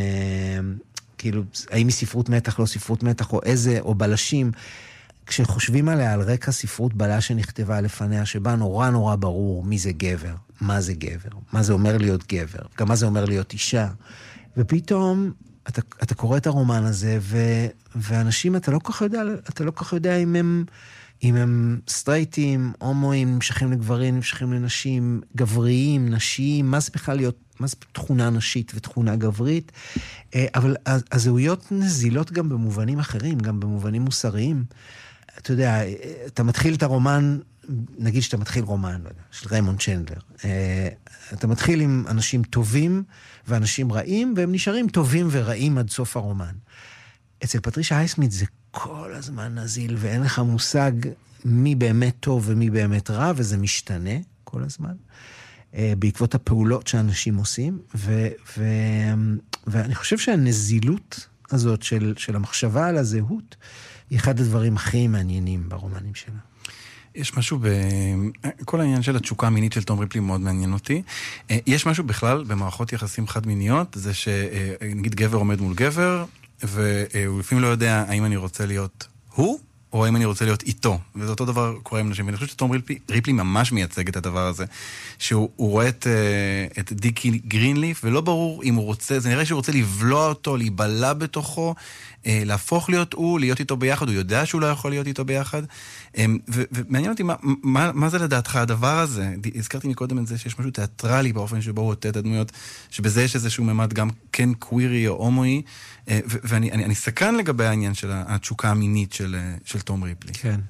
כאילו, האם היא ספרות מתח, לא ספרות מתח, או איזה, או בלשים, כשחושבים עליה על רקע ספרות בלש שנכתבה לפניה, שבה נורא נורא ברור מי זה גבר, מה זה גבר, מה זה אומר להיות גבר, גם מה זה אומר להיות אישה. ופתאום אתה, אתה קורא את הרומן הזה, ו, ואנשים, אתה לא כך יודע, אתה לא כך יודע אם הם, אם הם סטרייטים, הומואים, נמשכים לגברים, נמשכים לנשים, גבריים, נשיים, מה זה בכלל להיות, מה זה תכונה נשית ותכונה גברית, אבל הזהויות נזילות גם במובנים אחרים, גם במובנים מוסריים. אתה יודע, אתה מתחיל את הרומן, נגיד שאתה מתחיל רומן, לא יודע, של ריימונד צ'נדלר. אתה מתחיל עם אנשים טובים ואנשים רעים, והם נשארים טובים ורעים עד סוף הרומן. אצל פטרישה הייסמית זה כל הזמן נזיל, ואין לך מושג מי באמת טוב ומי באמת רע, וזה משתנה כל הזמן, בעקבות הפעולות שאנשים עושים, ו, ו, ואני חושב שהנזילות הזאת של, של המחשבה על הזהות, היא אחד הדברים הכי מעניינים ברומנים שלה. יש משהו ב... כל העניין של התשוקה המינית של תום ריפלי מאוד מעניין אותי. יש משהו בכלל במערכות יחסים חד-מיניות, זה שנגיד גבר עומד מול גבר, והוא לפעמים לא יודע האם אני רוצה להיות הוא, או האם אני רוצה להיות איתו. וזה אותו דבר קורה עם נשים. ואני חושב שתום ריפלי, ריפלי ממש מייצג את הדבר הזה, שהוא רואה את, את דיקי גרינליף, ולא ברור אם הוא רוצה, זה נראה שהוא רוצה לבלוע אותו, להיבלה בתוכו, להפוך להיות הוא, להיות איתו ביחד, הוא יודע שהוא לא יכול להיות איתו ביחד, ו- ומעניין אותי, מה, מה, מה זה לדעתך הדבר הזה? הזכרתי מקודם את זה שיש משהו תיאטרלי באופן שבו הוא עוטה את הדמויות, שבזה יש איזשהו ממד גם כן קווירי או הומואי, ו- ואני אני, אני סקרן לגבי העניין של התשוקה המינית של, של תום ריפלי. כן.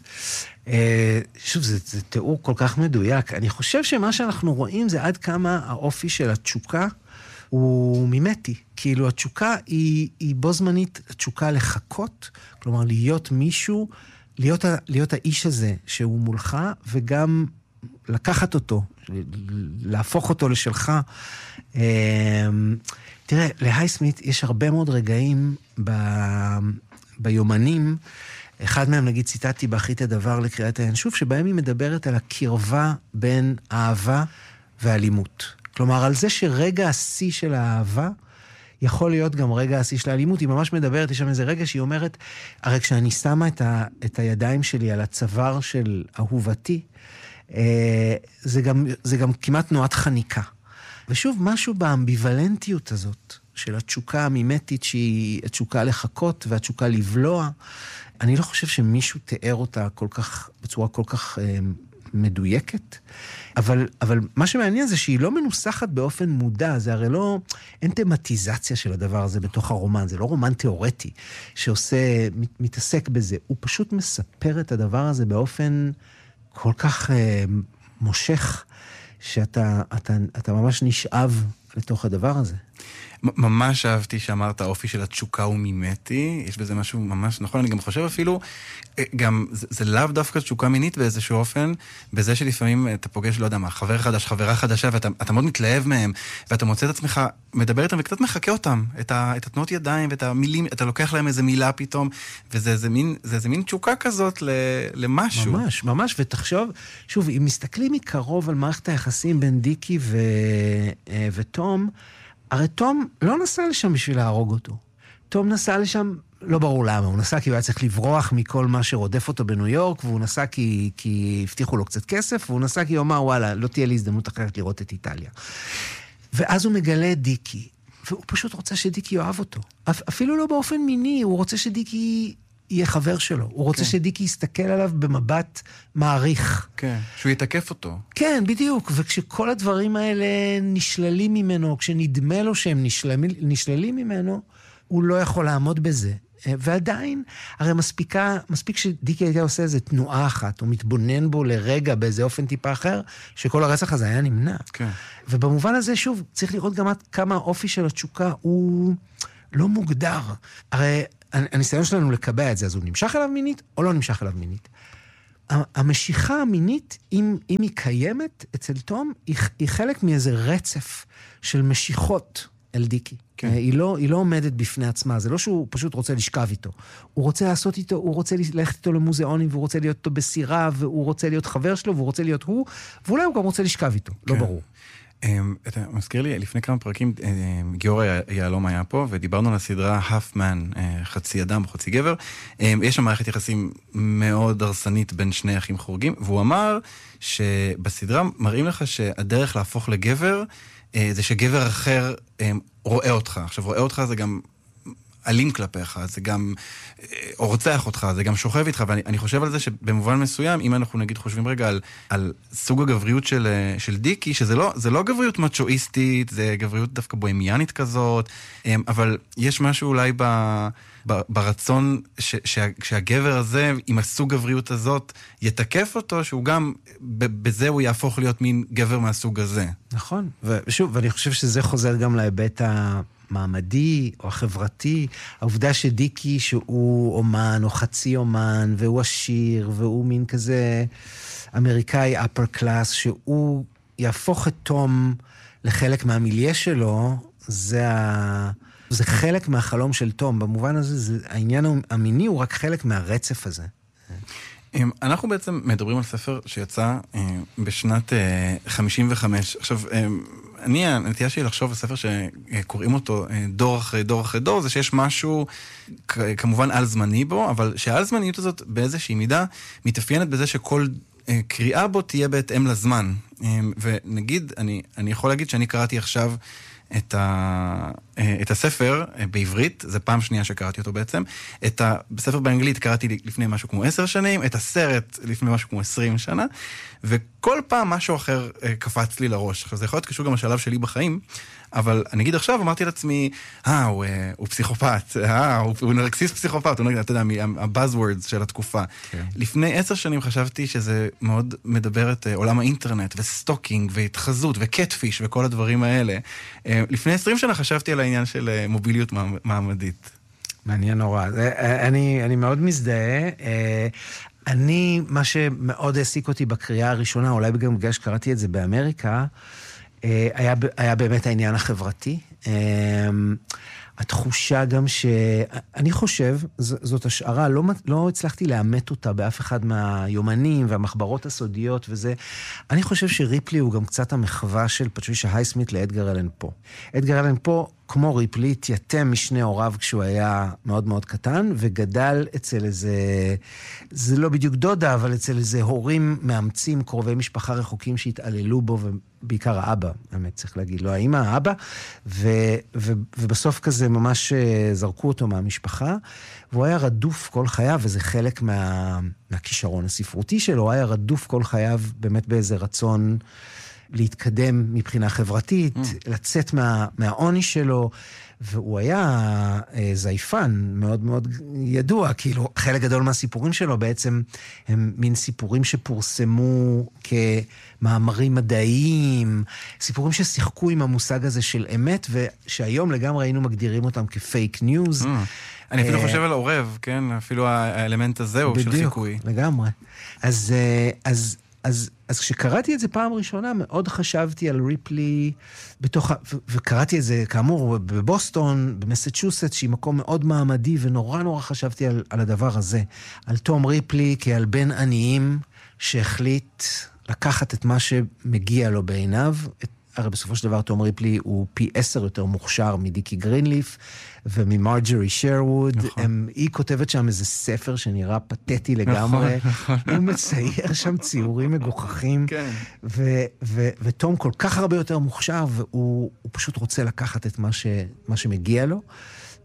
שוב, זה, זה תיאור כל כך מדויק. אני חושב שמה שאנחנו רואים זה עד כמה האופי של התשוקה, הוא מימטי. כאילו, התשוקה היא, היא בו זמנית התשוקה לחכות, כלומר, להיות מישהו, להיות, להיות האיש הזה שהוא מולך, וגם לקחת אותו, להפוך אותו לשלך. תראה, להייסמית יש הרבה מאוד רגעים ב, ביומנים, אחד מהם, נגיד, ציטטתי באחרית הדבר לקריאת הינשוף, שבהם היא מדברת על הקרבה בין אהבה ואלימות. כלומר, על זה שרגע השיא של האהבה יכול להיות גם רגע השיא של האלימות. היא ממש מדברת, יש שם איזה רגע שהיא אומרת, הרי כשאני שמה את, ה, את הידיים שלי על הצוואר של אהובתי, אה, זה, גם, זה גם כמעט תנועת חניקה. ושוב, משהו באמביוולנטיות הזאת, של התשוקה המימטית, שהיא התשוקה לחכות והתשוקה לבלוע, אני לא חושב שמישהו תיאר אותה כל כך, בצורה כל כך אה, מדויקת, אבל, אבל מה שמעניין זה שהיא לא מנוסחת באופן מודע, זה הרי לא, אין תמטיזציה של הדבר הזה בתוך הרומן, זה לא רומן תיאורטי שעושה, מת, מתעסק בזה, הוא פשוט מספר את הדבר הזה באופן כל כך אה, מושך, שאתה אתה, אתה ממש נשאב לתוך הדבר הזה. ממש אהבתי שאמרת, האופי של התשוקה הוא מימטי, יש בזה משהו ממש נכון, אני גם חושב אפילו, גם זה, זה לאו דווקא תשוקה מינית באיזשהו אופן, בזה שלפעמים אתה פוגש, לא יודע מה, חבר חדש, חברה חדשה, ואתה אתה מאוד מתלהב מהם, ואתה מוצא את עצמך, מדבר איתם וקצת מחכה אותם, את, ה, את התנועות ידיים ואת המילים, אתה לוקח להם איזה מילה פתאום, וזה זה מין, זה, זה מין תשוקה כזאת ל, למשהו. ממש, ממש, ותחשוב, שוב, אם מסתכלים מקרוב על מערכת היחסים בין דיקי ו, ותום, הרי תום לא נסע לשם בשביל להרוג אותו. תום נסע לשם, לא ברור למה, הוא נסע כי הוא היה צריך לברוח מכל מה שרודף אותו בניו יורק, והוא נסע כי, כי הבטיחו לו קצת כסף, והוא נסע כי הוא אמר, וואלה, לא תהיה לי הזדמנות אחרת לראות את איטליה. ואז הוא מגלה את דיקי, והוא פשוט רוצה שדיקי יאהב אותו. אפילו לא באופן מיני, הוא רוצה שדיקי יהיה חבר שלו. הוא רוצה שדיקי יסתכל עליו במבט מעריך. כן, שהוא יתקף אותו. כן, בדיוק. וכשכל הדברים האלה נשללים ממנו, כשנדמה לו שהם נשללים, נשללים ממנו, הוא לא יכול לעמוד בזה. ועדיין, הרי מספיקה, מספיק שדיקי היה עושה איזו תנועה אחת, הוא מתבונן בו לרגע באיזה אופן טיפה אחר, שכל הרצח הזה היה נמנע. כן. ובמובן הזה, שוב, צריך לראות גם כמה האופי של התשוקה הוא לא מוגדר. הרי הניסיון שלנו לקבע את זה, אז הוא נמשך אליו מינית או לא נמשך אליו מינית. המשיכה המינית, אם, אם היא קיימת אצל תום, היא, היא חלק מאיזה רצף של משיכות אל דיקי. כן. היא, לא, היא לא עומדת בפני עצמה, זה לא שהוא פשוט רוצה לשכב איתו. הוא רוצה לעשות איתו, הוא רוצה ללכת איתו למוזיאונים, והוא רוצה להיות איתו בסירה, והוא רוצה להיות חבר שלו, והוא רוצה להיות הוא, ואולי הוא גם רוצה לשכב איתו, כן. לא ברור. אתה מזכיר לי, לפני כמה פרקים, גיורא יעלום היה פה, ודיברנו על הסדרה האפמן, חצי אדם או חצי גבר. יש שם מערכת יחסים מאוד הרסנית בין שני אחים חורגים, והוא אמר שבסדרה מראים לך שהדרך להפוך לגבר, זה שגבר אחר רואה אותך. עכשיו, רואה אותך זה גם אלים כלפיך, זה גם רוצח אותך, זה גם שוכב איתך, ואני חושב על זה שבמובן מסוים, אם אנחנו נגיד חושבים רגע על, על סוג הגבריות של, של דיקי, שזה לא, זה לא גבריות מצ'ואיסטית, זה גבריות דווקא בוהמיאנית כזאת, אבל יש משהו אולי ב, ב, ברצון ש, שה, שהגבר הזה, עם הסוג גבריות הזאת, יתקף אותו, שהוא גם, בזה הוא יהפוך להיות מין גבר מהסוג הזה. נכון, ושוב, ואני חושב שזה חוזר גם להיבט ה... מעמדי או החברתי, העובדה שדיקי שהוא אומן או חצי אומן, והוא עשיר, והוא מין כזה אמריקאי upper class, שהוא יהפוך את תום לחלק מהמיליה שלו, זה, ה... זה חלק מהחלום של תום. במובן הזה, זה... העניין המיני הוא רק חלק מהרצף הזה. אנחנו בעצם מדברים על ספר שיצא בשנת חמישים וחמש. עכשיו, אני, הנטייה שלי לחשוב על ספר שקוראים אותו דור אחרי דור אחרי דור, זה שיש משהו כמובן על זמני בו, אבל שהעל זמניות הזאת באיזושהי מידה מתאפיינת בזה שכל קריאה בו תהיה בהתאם לזמן. ונגיד, אני, אני יכול להגיד שאני קראתי עכשיו את, ה, את הספר בעברית, זה פעם שנייה שקראתי אותו בעצם, את הספר באנגלית קראתי לפני משהו כמו עשר שנים, את הסרט לפני משהו כמו עשרים שנה, וכל פעם משהו אחר קפץ לי לראש. זה יכול להיות קשור גם לשלב שלי בחיים, אבל אני אגיד עכשיו, אמרתי לעצמי, אה, הוא, הוא פסיכופת, אה, הוא, הוא נרקסיסט פסיכופת, הוא נגיד, אתה יודע, הבאזוורדס של התקופה. כן. לפני עשר שנים חשבתי שזה מאוד מדבר את עולם האינטרנט, וסטוקינג, והתחזות, וקטפיש, וכל הדברים האלה. לפני עשרים שנה חשבתי על העניין של מוביליות מעמדית. מעניין נורא. אני, אני מאוד מזדהה. אני, מה שמאוד העסיק אותי בקריאה הראשונה, אולי גם בגלל שקראתי את זה באמריקה, היה, היה באמת העניין החברתי. התחושה גם ש... אני חושב, זאת השערה, לא, לא הצלחתי לאמת אותה באף אחד מהיומנים והמחברות הסודיות וזה. אני חושב שריפלי הוא גם קצת המחווה של פטרישה הייסמית לאדגר אלן פה. אדגר אלן פה, כמו ריפלי, התייתם משני הוריו כשהוא היה מאוד מאוד קטן, וגדל אצל איזה... זה לא בדיוק דודה, אבל אצל איזה הורים מאמצים, קרובי משפחה רחוקים שהתעללו בו, ובעיקר האבא, באמת צריך להגיד, לא האמא, האבא, ו, ו, ובסוף כזה ממש זרקו אותו מהמשפחה, והוא היה רדוף כל חייו, וזה חלק מה, מהכישרון הספרותי שלו, הוא היה רדוף כל חייו באמת באיזה רצון להתקדם מבחינה חברתית, mm. לצאת מה, מהעוני שלו, והוא היה אה, זייפן מאוד מאוד ידוע, כאילו חלק גדול מהסיפורים שלו בעצם הם מין סיפורים שפורסמו כמאמרים מדעיים, סיפורים ששיחקו עם המושג הזה של אמת, ושהיום לגמרי היינו מגדירים אותם כפייק ניוז. Mm. אני אפילו חושב על עורב, כן? אפילו האלמנט הזה הוא של חיקוי. בדיוק, לגמרי. אז... אז אז, אז כשקראתי את זה פעם ראשונה, מאוד חשבתי על ריפלי בתוך, ו- וקראתי את זה, כאמור, בבוסטון, במסצ'וסטס, שהיא מקום מאוד מעמדי, ונורא נורא חשבתי על, על הדבר הזה. על תום ריפלי כעל בן עניים שהחליט לקחת את מה שמגיע לו בעיניו. את, הרי בסופו של דבר תום ריפלי הוא פי עשר יותר מוכשר מדיקי גרינליף, וממרג'רי שרווד. נכון. הם, היא כותבת שם איזה ספר שנראה פתטי לגמרי. נכון, נכון. הוא מצייר שם ציורים מגוחכים. כן. ו, ו, ותום כל כך הרבה יותר מוכשר, והוא הוא פשוט רוצה לקחת את מה, ש, מה שמגיע לו.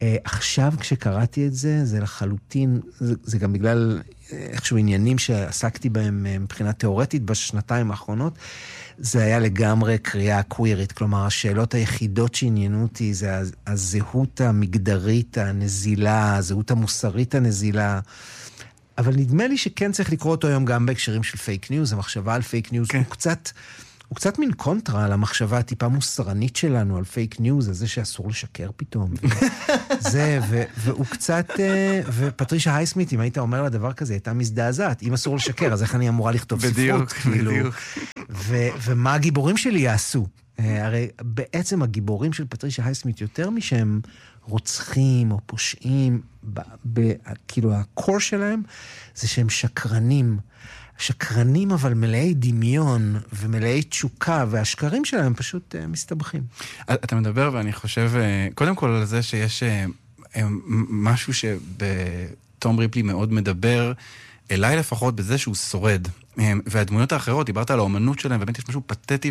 עכשיו כשקראתי את זה, זה לחלוטין, זה, זה גם בגלל איכשהו עניינים שעסקתי בהם מבחינה תיאורטית בשנתיים האחרונות, זה היה לגמרי קריאה קווירית, כלומר, השאלות היחידות שעניינו אותי זה הזהות המגדרית הנזילה, הזהות המוסרית הנזילה, אבל נדמה לי שכן צריך לקרוא אותו היום גם בהקשרים של פייק ניוז, המחשבה על פייק ניוז הוא קצת, הוא קצת מין קונטרה על המחשבה הטיפה מוסרנית שלנו על פייק ניוז, על זה שאסור לשקר פתאום. זה, ו, והוא קצת, ופטרישה הייסמית, אם היית אומר לה דבר כזה, הייתה מזדעזעת. אם אסור לשקר, אז איך אני אמורה לכתוב ספרות? בדיוק, בדיוק. ו, ומה הגיבורים שלי יעשו? הרי בעצם הגיבורים של פטרישה הייסמית, יותר משהם רוצחים או פושעים, ב, ב, כאילו הקור שלהם, זה שהם שקרנים. שקרנים אבל מלאי דמיון ומלאי תשוקה, והשקרים שלהם פשוט uh, מסתבכים. אתה מדבר ואני חושב, uh, קודם כל על זה שיש uh, משהו שבתום ריפלי מאוד מדבר, אליי לפחות בזה שהוא שורד. Um, והדמויות האחרות, דיברת על האומנות שלהם, ובאמת יש משהו פתטי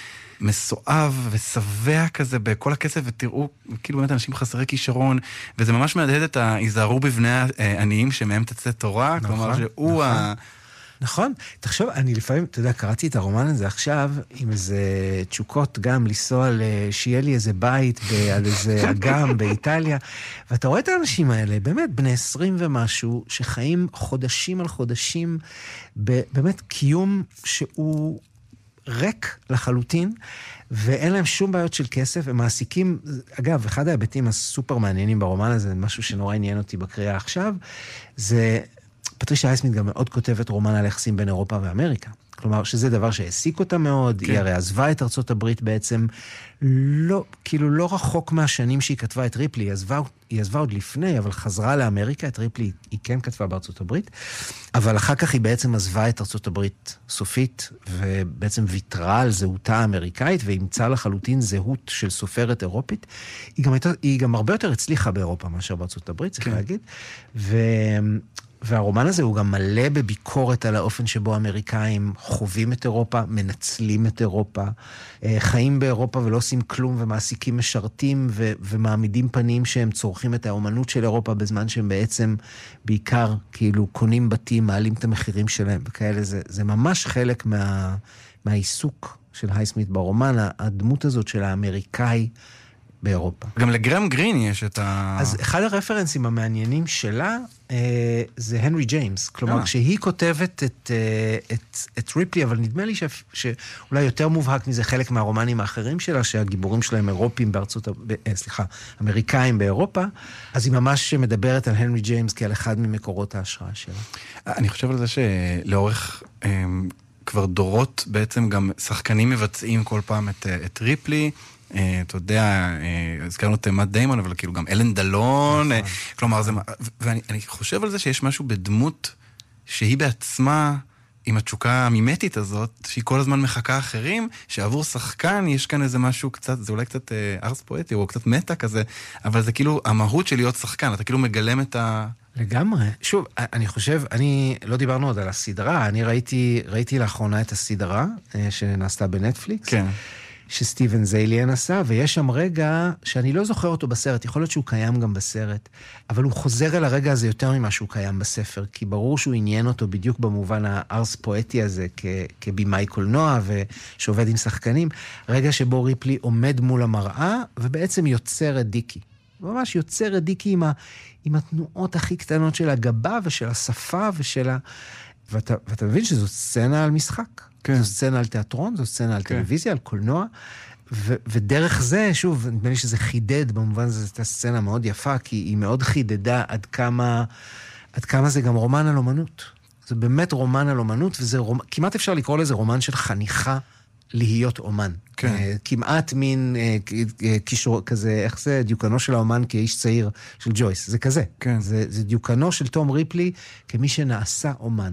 ומסואב ושבע כזה בכל הכסף, ותראו, כאילו באמת אנשים חסרי כישרון, וזה ממש מהדהד את היזהרו בבני העניים שמהם תצא תורה, נכון, כלומר שהוא נכון. ה... נכון, תחשוב, אני לפעמים, אתה יודע, קראתי את הרומן הזה עכשיו, עם איזה תשוקות גם לנסוע, שיהיה לי איזה בית על איזה אגם באיטליה, ואתה רואה את האנשים האלה, באמת בני עשרים ומשהו, שחיים חודשים על חודשים, באמת קיום שהוא ריק לחלוטין, ואין להם שום בעיות של כסף, הם מעסיקים, אגב, אחד ההיבטים הסופר מעניינים ברומן הזה, משהו שנורא עניין אותי בקריאה עכשיו, זה... פטרישה הייסמית גם מאוד כותבת רומן על יחסים בין אירופה ואמריקה. כלומר, שזה דבר שהעסיק אותה מאוד, כן. היא הרי עזבה את ארצות הברית בעצם, לא, כאילו לא רחוק מהשנים שהיא כתבה את ריפלי, היא עזבה, היא עזבה עוד לפני, אבל חזרה לאמריקה, את ריפלי היא כן כתבה בארצות הברית, אבל אחר כך היא בעצם עזבה את ארצות הברית סופית, ובעצם ויתרה על זהותה האמריקאית, והמצאה לחלוטין זהות של סופרת אירופית. היא גם, הייתה, היא גם הרבה יותר הצליחה באירופה מאשר בארצות הברית, צריך כן. להגיד, ו... והרומן הזה הוא גם מלא בביקורת על האופן שבו האמריקאים חווים את אירופה, מנצלים את אירופה, חיים באירופה ולא עושים כלום ומעסיקים משרתים ו- ומעמידים פנים שהם צורכים את האומנות של אירופה בזמן שהם בעצם בעיקר כאילו קונים בתים, מעלים את המחירים שלהם וכאלה. זה, זה ממש חלק מה, מהעיסוק של הייסמית ברומן, הדמות הזאת של האמריקאי באירופה. גם לגרם גרין יש את ה... אז אחד הרפרנסים המעניינים שלה אה, זה הנרי ג'יימס. כלומר, אה. כשהיא כותבת את, אה, את, את ריפלי, אבל נדמה לי ש, שאולי יותר מובהק מזה חלק מהרומנים האחרים שלה, שהגיבורים שלהם אירופים בארצות... אה, סליחה, אמריקאים באירופה, אז היא ממש מדברת על הנרי ג'יימס כעל אחד ממקורות ההשראה שלה. אני חושב על זה שלאורך... אה, כבר דורות בעצם גם שחקנים מבצעים כל פעם את, את ריפלי, אתה יודע, הזכרנו את מאט דיימון, אבל כאילו גם אלן דלון, כלומר, זה, ואני אני חושב על זה שיש משהו בדמות שהיא בעצמה, עם התשוקה המימטית הזאת, שהיא כל הזמן מחכה אחרים, שעבור שחקן יש כאן איזה משהו קצת, זה אולי קצת ארס פואטי, או קצת מטה כזה, אבל זה כאילו המהות של להיות שחקן, אתה כאילו מגלם את ה... לגמרי. שוב, אני חושב, אני, לא דיברנו עוד על הסדרה, אני ראיתי, ראיתי לאחרונה את הסדרה, שנעשתה בנטפליקס. כן. שסטיבן זייליאן עשה, ויש שם רגע שאני לא זוכר אותו בסרט, יכול להיות שהוא קיים גם בסרט, אבל הוא חוזר אל הרגע הזה יותר ממה שהוא קיים בספר, כי ברור שהוא עניין אותו בדיוק במובן הארס פואטי הזה, כ- כבימאי קולנוע ושעובד עם שחקנים, רגע שבו ריפלי עומד מול המראה, ובעצם יוצר את דיקי. ממש יוצר את דיקי עם, ה- עם התנועות הכי קטנות של הגבה ושל השפה ושל ה... ואתה, ואתה מבין שזו סצנה על משחק. כן. זו סצנה על תיאטרון, זו סצנה על כן. טלוויזיה, על קולנוע, ו- ודרך זה, שוב, נדמה לי שזה חידד, במובן הזה, זו הייתה סצנה מאוד יפה, כי היא מאוד חידדה עד כמה, עד כמה זה גם רומן על אומנות. זה באמת רומן על אומנות, וזה רומ... כמעט אפשר לקרוא לזה רומן של חניכה להיות אומן. כן. Uh, כמעט מין uh, קישור כזה, איך זה דיוקנו של האומן כאיש צעיר של ג'ויס, זה כזה. כן. זה, זה דיוקנו של תום ריפלי כמי שנעשה אומן.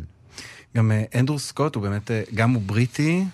גם אנדרו סקוט הוא באמת, גם הוא בריטי,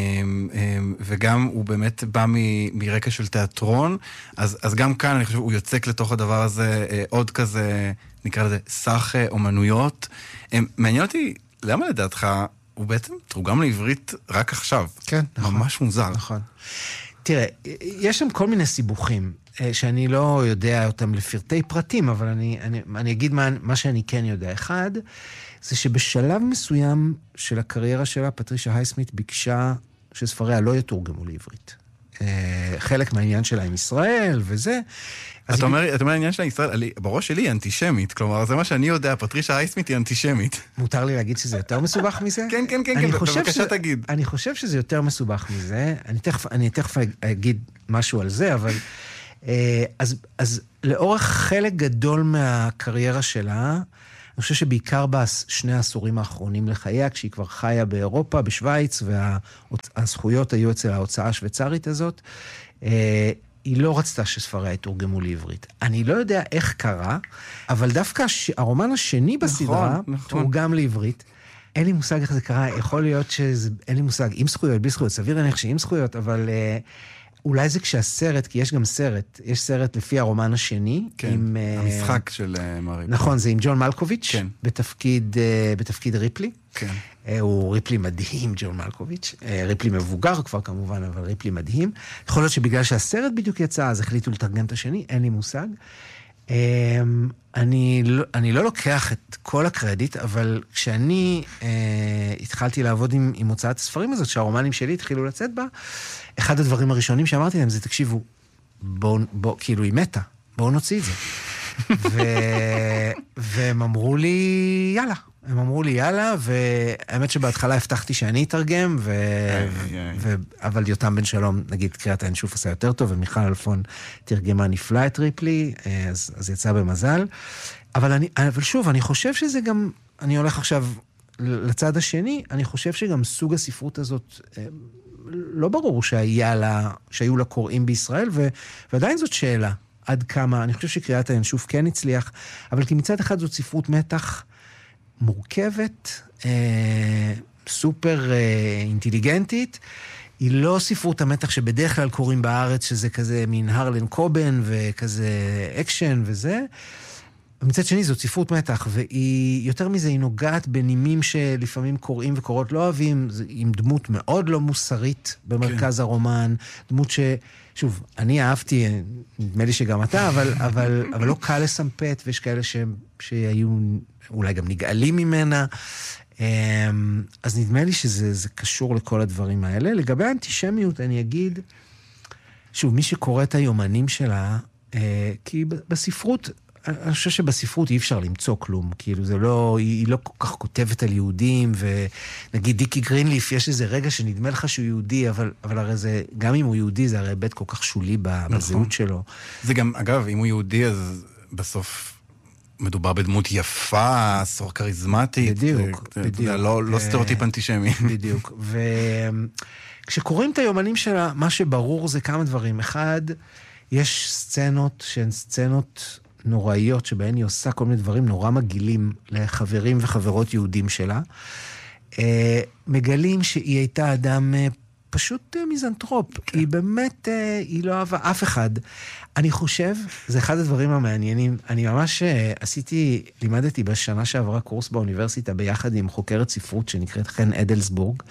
וגם הוא באמת בא מרקע של תיאטרון, אז, אז גם כאן אני חושב, הוא יוצק לתוך הדבר הזה עוד כזה, נקרא לזה, סך אומנויות. מעניין אותי, למה לדעתך הוא בעצם תורגם לעברית רק עכשיו? כן, נכון. ממש מוזר. נכון. תראה, יש שם כל מיני סיבוכים, שאני לא יודע אותם לפרטי פרטים, אבל אני, אני, אני אגיד מה, מה שאני כן יודע. אחד, זה שבשלב מסוים של הקריירה שלה, פטרישה הייסמית ביקשה שספריה לא יתורגמו לעברית. חלק מהעניין שלה עם ישראל וזה. אתה אומר, אתה אומר, העניין שלה ישראל, בראש שלי היא אנטישמית, כלומר, זה מה שאני יודע, פטרישה הייסמית היא אנטישמית. מותר לי להגיד שזה יותר מסובך מזה? כן, כן, כן, בבקשה תגיד. אני חושב שזה יותר מסובך מזה, אני תכף, אני תכף אגיד משהו על זה, אבל אז, אז לאורך חלק גדול מהקריירה שלה, אני חושב שבעיקר בשני העשורים האחרונים לחייה, כשהיא כבר חיה באירופה, בשוויץ, והזכויות היו אצל ההוצאה השוויצרית הזאת, היא לא רצתה שספריה יתורגמו לעברית. אני לא יודע איך קרה, אבל דווקא הרומן השני בסדרה תורגם לעברית. אין לי מושג איך זה קרה, יכול להיות שאין לי מושג, עם זכויות, בלי זכויות, סביר להניח שעם זכויות, אבל אולי זה כשהסרט, כי יש גם סרט, יש סרט לפי הרומן השני. כן, עם, המשחק של מרי. נכון, זה עם ג'ון מלקוביץ', כן. בתפקיד, בתפקיד ריפלי. כן. הוא ריפלי מדהים, ג'ון מלקוביץ'. ריפלי מבוגר כבר כמובן, אבל ריפלי מדהים. יכול להיות שבגלל שהסרט בדיוק יצא, אז החליטו לתרגם את השני, אין לי מושג. אני לא, אני לא לוקח את כל הקרדיט, אבל כשאני אה, התחלתי לעבוד עם, עם הוצאת הספרים הזאת, שהרומנים שלי התחילו לצאת בה, אחד הדברים הראשונים שאמרתי להם זה, תקשיבו, בואו, בוא, כאילו היא מתה, בואו נוציא את זה. ו, והם אמרו לי, יאללה. הם אמרו לי, יאללה, והאמת שבהתחלה הבטחתי שאני אתרגם, ו... ו... אבל יותם בן שלום, נגיד, קריאת האנשוף עשה יותר טוב, ומיכל אלפון תרגמה נפלא את ריפלי, אז, אז יצא במזל. אבל, אני, אבל שוב, אני חושב שזה גם, אני הולך עכשיו לצד השני, אני חושב שגם סוג הספרות הזאת, לא ברור שהיה לה, שהיו לה קוראים בישראל, ו... ועדיין זאת שאלה, עד כמה, אני חושב שקריאת האנשוף כן הצליח, אבל כי מצד אחד זאת ספרות מתח, מורכבת, אה, סופר אה, אינטליגנטית, היא לא ספרות המתח שבדרך כלל קוראים בארץ, שזה כזה מין הרלן קובן וכזה אקשן וזה. מצד שני, זאת ספרות מתח, והיא, יותר מזה, היא נוגעת בנימים שלפעמים קוראים וקוראות לא אוהבים, עם דמות מאוד לא מוסרית במרכז כן. הרומן, דמות ש... שוב, אני אהבתי, נדמה לי שגם אתה, אבל, אבל, אבל לא קל לסמפת, ויש כאלה ש... שהיו אולי גם נגאלים ממנה, אז נדמה לי שזה זה קשור לכל הדברים האלה. לגבי האנטישמיות, אני אגיד, שוב, מי שקורא את היומנים שלה, כי בספרות, אני חושב שבספרות אי אפשר למצוא כלום, כאילו זה לא, היא לא כל כך כותבת על יהודים, ונגיד דיקי גרינליף, יש איזה רגע שנדמה לך שהוא יהודי, אבל, אבל הרי זה, גם אם הוא יהודי, זה הרי בית כל כך שולי בזהות שלו. זה גם, אגב, אם הוא יהודי, אז בסוף מדובר בדמות יפה, סור כריזמטית. בדיוק, זה, בדיוק. זה לא, לא סטריאוטיפ אנטישמי. בדיוק. וכשקוראים את היומנים שלה, מה שברור זה כמה דברים. אחד, יש סצנות שהן סצנות נוראיות, שבהן היא עושה כל מיני דברים נורא מגעילים לחברים וחברות יהודים שלה. מגלים שהיא הייתה אדם פשוט מיזנטרופ. כן. היא באמת, היא לא אהבה אף אחד. אני חושב, זה אחד הדברים המעניינים. אני ממש עשיתי, לימדתי בשנה שעברה קורס באוניברסיטה ביחד עם חוקרת ספרות שנקראת חן אדלסבורג.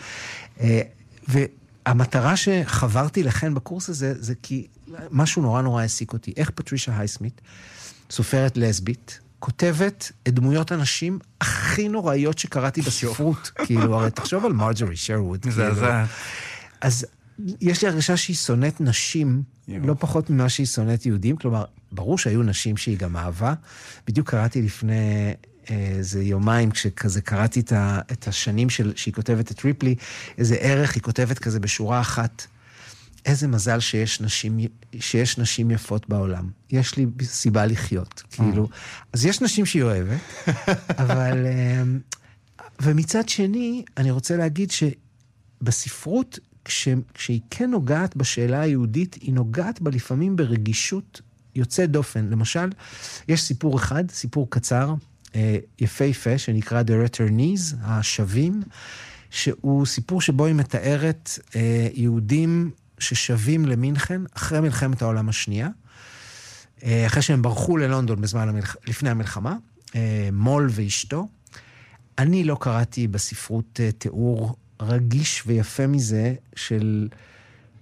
והמטרה שחברתי לכן בקורס הזה, זה כי משהו נורא נורא העסיק אותי. איך פטרישה הייסמית, סופרת לסבית, כותבת את דמויות הנשים הכי נוראיות שקראתי בספרות. כאילו, הרי תחשוב על מרג'ורי שרווד. מזעזעת. אז יש לי הרגשה שהיא שונאת נשים, לא פחות ממה שהיא שונאת יהודים, כלומר, ברור שהיו נשים שהיא גם אהבה. בדיוק קראתי לפני איזה יומיים, כשכזה קראתי את השנים שהיא כותבת את ריפלי, איזה ערך היא כותבת כזה בשורה אחת. איזה מזל שיש נשים, שיש נשים יפות בעולם. יש לי סיבה לחיות, כאילו. אז יש נשים שהיא אוהבת, אבל... ומצד שני, אני רוצה להגיד שבספרות, כש, כשהיא כן נוגעת בשאלה היהודית, היא נוגעת בה לפעמים ברגישות יוצא דופן. למשל, יש סיפור אחד, סיפור קצר, יפה יפה, שנקרא The Returnees, השבים, שהוא סיפור שבו היא מתארת יהודים ששבים למינכן אחרי מלחמת העולם השנייה, אחרי שהם ברחו ללונדון בזמן המלח... לפני המלחמה, מול ואשתו. אני לא קראתי בספרות תיאור רגיש ויפה מזה של,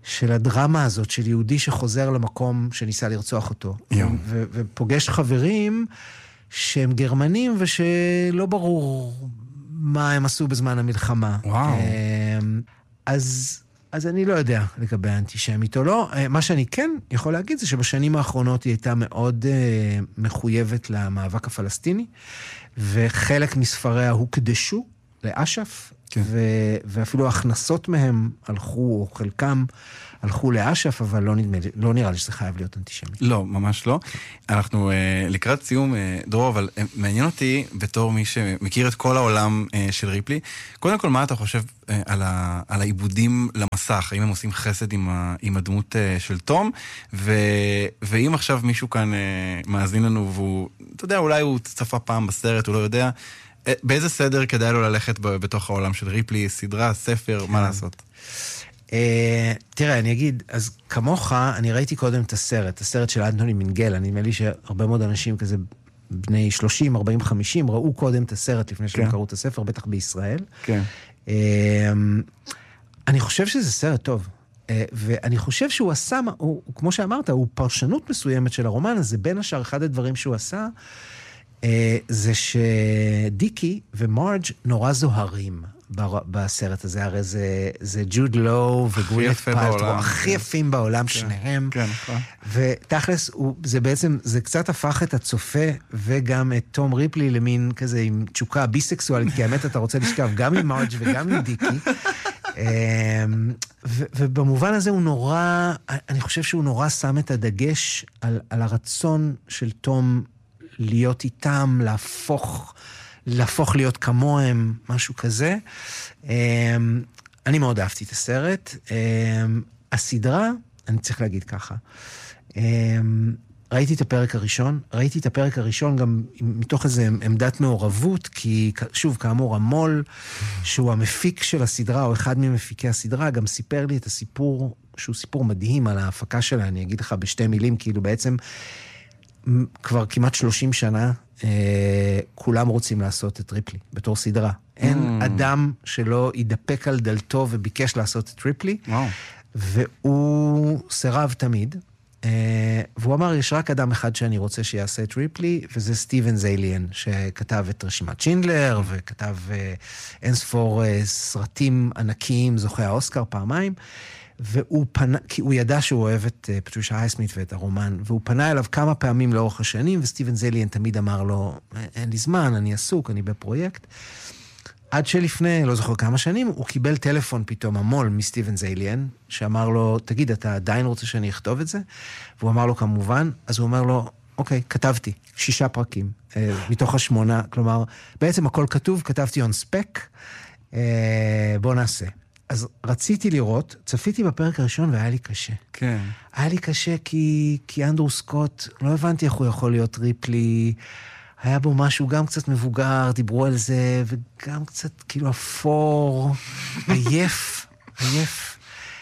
של הדרמה הזאת, של יהודי שחוזר למקום שניסה לרצוח אותו. ו- ופוגש חברים שהם גרמנים ושלא ברור מה הם עשו בזמן המלחמה. וואו. אז, אז אני לא יודע לגבי האנטישמית או לא. מה שאני כן יכול להגיד זה שבשנים האחרונות היא הייתה מאוד uh, מחויבת למאבק הפלסטיני, וחלק מספריה הוקדשו לאש"ף, כן. ו- ואפילו ההכנסות מהם הלכו, או חלקם הלכו לאש"ף, אבל לא, נדמה, לא נראה לי שזה חייב להיות אנטישמי. לא, ממש לא. אנחנו אה, לקראת סיום, אה, דרור, אבל אה, מעניין אותי בתור מי שמכיר את כל העולם אה, של ריפלי. קודם כל, מה אתה חושב אה, על, ה, על העיבודים למסך? האם הם עושים חסד עם, ה, עם הדמות אה, של תום? ו, ואם עכשיו מישהו כאן אה, מאזין לנו, והוא, אתה יודע, אולי הוא צפה פעם בסרט, הוא לא יודע, אה, באיזה סדר כדאי לו ללכת ב, בתוך העולם של ריפלי, סדרה, ספר, מה לעשות? Uh, תראה, אני אגיד, אז כמוך, אני ראיתי קודם את הסרט, הסרט של אנטוני מינגלה, נדמה לי שהרבה מאוד אנשים כזה, בני שלושים, ארבעים, חמישים, ראו קודם את הסרט לפני שהם קראו את הספר, בטח בישראל. כן. Uh, אני חושב שזה סרט טוב, uh, ואני חושב שהוא עשה, הוא, כמו שאמרת, הוא פרשנות מסוימת של הרומן הזה, בין השאר אחד הדברים שהוא עשה, uh, זה שדיקי ומרג' נורא זוהרים. בסרט הזה, הרי זה, זה ג'וד לואו וגווינית פלטרו, הכי יפים בעולם, שניהם. כן, נכון. ותכלס, זה בעצם, זה קצת הפך את הצופה וגם את תום ריפלי למין כזה עם תשוקה ביסקסואלית, כי האמת אתה רוצה לשכב גם עם מרג' וגם עם דיקי. ובמובן הזה הוא נורא, אני חושב שהוא נורא שם את הדגש על, על הרצון של תום להיות איתם, להפוך... להפוך להיות כמוהם, משהו כזה. אני מאוד אהבתי את הסרט. הסדרה, אני צריך להגיד ככה, ראיתי את הפרק הראשון, ראיתי את הפרק הראשון גם מתוך איזו עמדת מעורבות, כי שוב, כאמור, המול, שהוא המפיק של הסדרה, או אחד ממפיקי הסדרה, גם סיפר לי את הסיפור, שהוא סיפור מדהים על ההפקה שלה, אני אגיד לך בשתי מילים, כאילו בעצם כבר כמעט שלושים שנה, אה, כולם רוצים לעשות את ריפלי, בתור סדרה. אין mm. אדם שלא ידפק על דלתו וביקש לעשות את ריפלי, wow. והוא סירב תמיד, אה, והוא אמר, יש רק אדם אחד שאני רוצה שיעשה את ריפלי, וזה סטיבן זייליאן, שכתב את רשימת שינדלר, וכתב אה, אינספור אה, סרטים ענקיים, זוכה האוסקר פעמיים, והוא פנה, כי הוא ידע שהוא אוהב את uh, פטרישה הייסמית ואת הרומן, והוא פנה אליו כמה פעמים לאורך השנים, וסטיבן זייליאן תמיד אמר לו, אין לי זמן, אני עסוק, אני בפרויקט. עד שלפני, לא זוכר כמה שנים, הוא קיבל טלפון פתאום, המול מסטיבן זייליאן, שאמר לו, תגיד, אתה עדיין רוצה שאני אכתוב את זה? והוא אמר לו, כמובן, אז הוא אומר לו, אוקיי, כתבתי, שישה פרקים, אה, מתוך השמונה, כלומר, בעצם הכל כתוב, כתבתי on spec, אה, בוא נעשה. אז רציתי לראות, צפיתי בפרק הראשון והיה לי קשה. כן. היה לי קשה כי, כי אנדרו סקוט, לא הבנתי איך הוא יכול להיות ריפלי, היה בו משהו גם קצת מבוגר, דיברו על זה, וגם קצת כאילו אפור, עייף, עייף.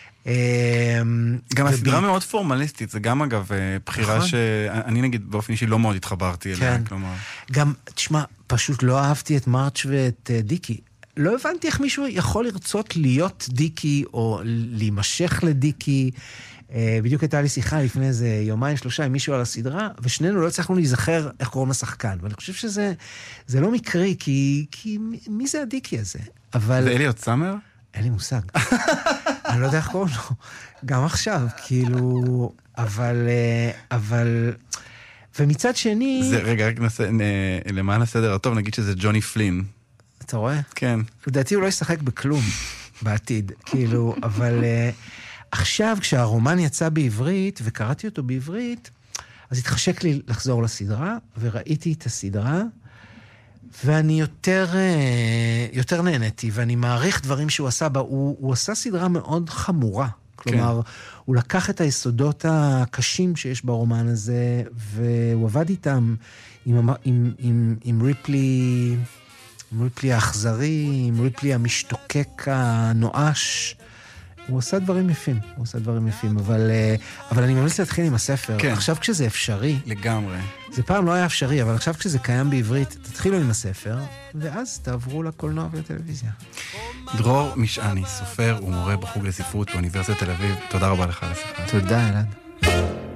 גם הסדרה מאוד פורמליסטית, זה גם אגב בחירה שאני נגיד באופן אישי לא מאוד התחברתי אליה, כלומר. גם, תשמע, פשוט לא אהבתי את מרץ' ואת דיקי. לא הבנתי איך מישהו יכול לרצות להיות דיקי, או להימשך לדיקי. בדיוק הייתה לי שיחה לפני איזה יומיים, שלושה, עם מישהו על הסדרה, ושנינו לא הצלחנו להיזכר איך קוראים לשחקן. ואני חושב שזה זה לא מקרי, כי, כי מי זה הדיקי הזה? אבל... זה אליוט סאמר? אין לי מושג. אני לא יודע איך קוראים לו. גם עכשיו, כאילו... אבל... אבל... ומצד שני... זה, רגע, רק נעשה, למען הסדר הטוב, נגיד שזה ג'וני פלין. אתה רואה? כן. לדעתי הוא לא ישחק בכלום בעתיד, כאילו, אבל uh, עכשיו כשהרומן יצא בעברית, וקראתי אותו בעברית, אז התחשק לי לחזור לסדרה, וראיתי את הסדרה, ואני יותר, uh, יותר נהניתי, ואני מעריך דברים שהוא עשה בה, הוא, הוא עשה סדרה מאוד חמורה, כלומר, כן. הוא לקח את היסודות הקשים שיש ברומן הזה, והוא עבד איתם עם, עם, עם, עם ריפלי... עם ריפלי האכזרי, עם ריפלי המשתוקק הנואש. הוא עושה דברים יפים, הוא עושה דברים יפים, אבל, אבל אני ממליץ להתחיל עם הספר. כן. עכשיו כשזה אפשרי... לגמרי. זה פעם לא היה אפשרי, אבל עכשיו כשזה קיים בעברית, תתחילו עם הספר, ואז תעברו לקולנוע ולטלוויזיה. דרור משעני, סופר ומורה בחוג לספרות באוניברסיטת תל אביב, תודה רבה לך על השיחה. תודה, אלעד.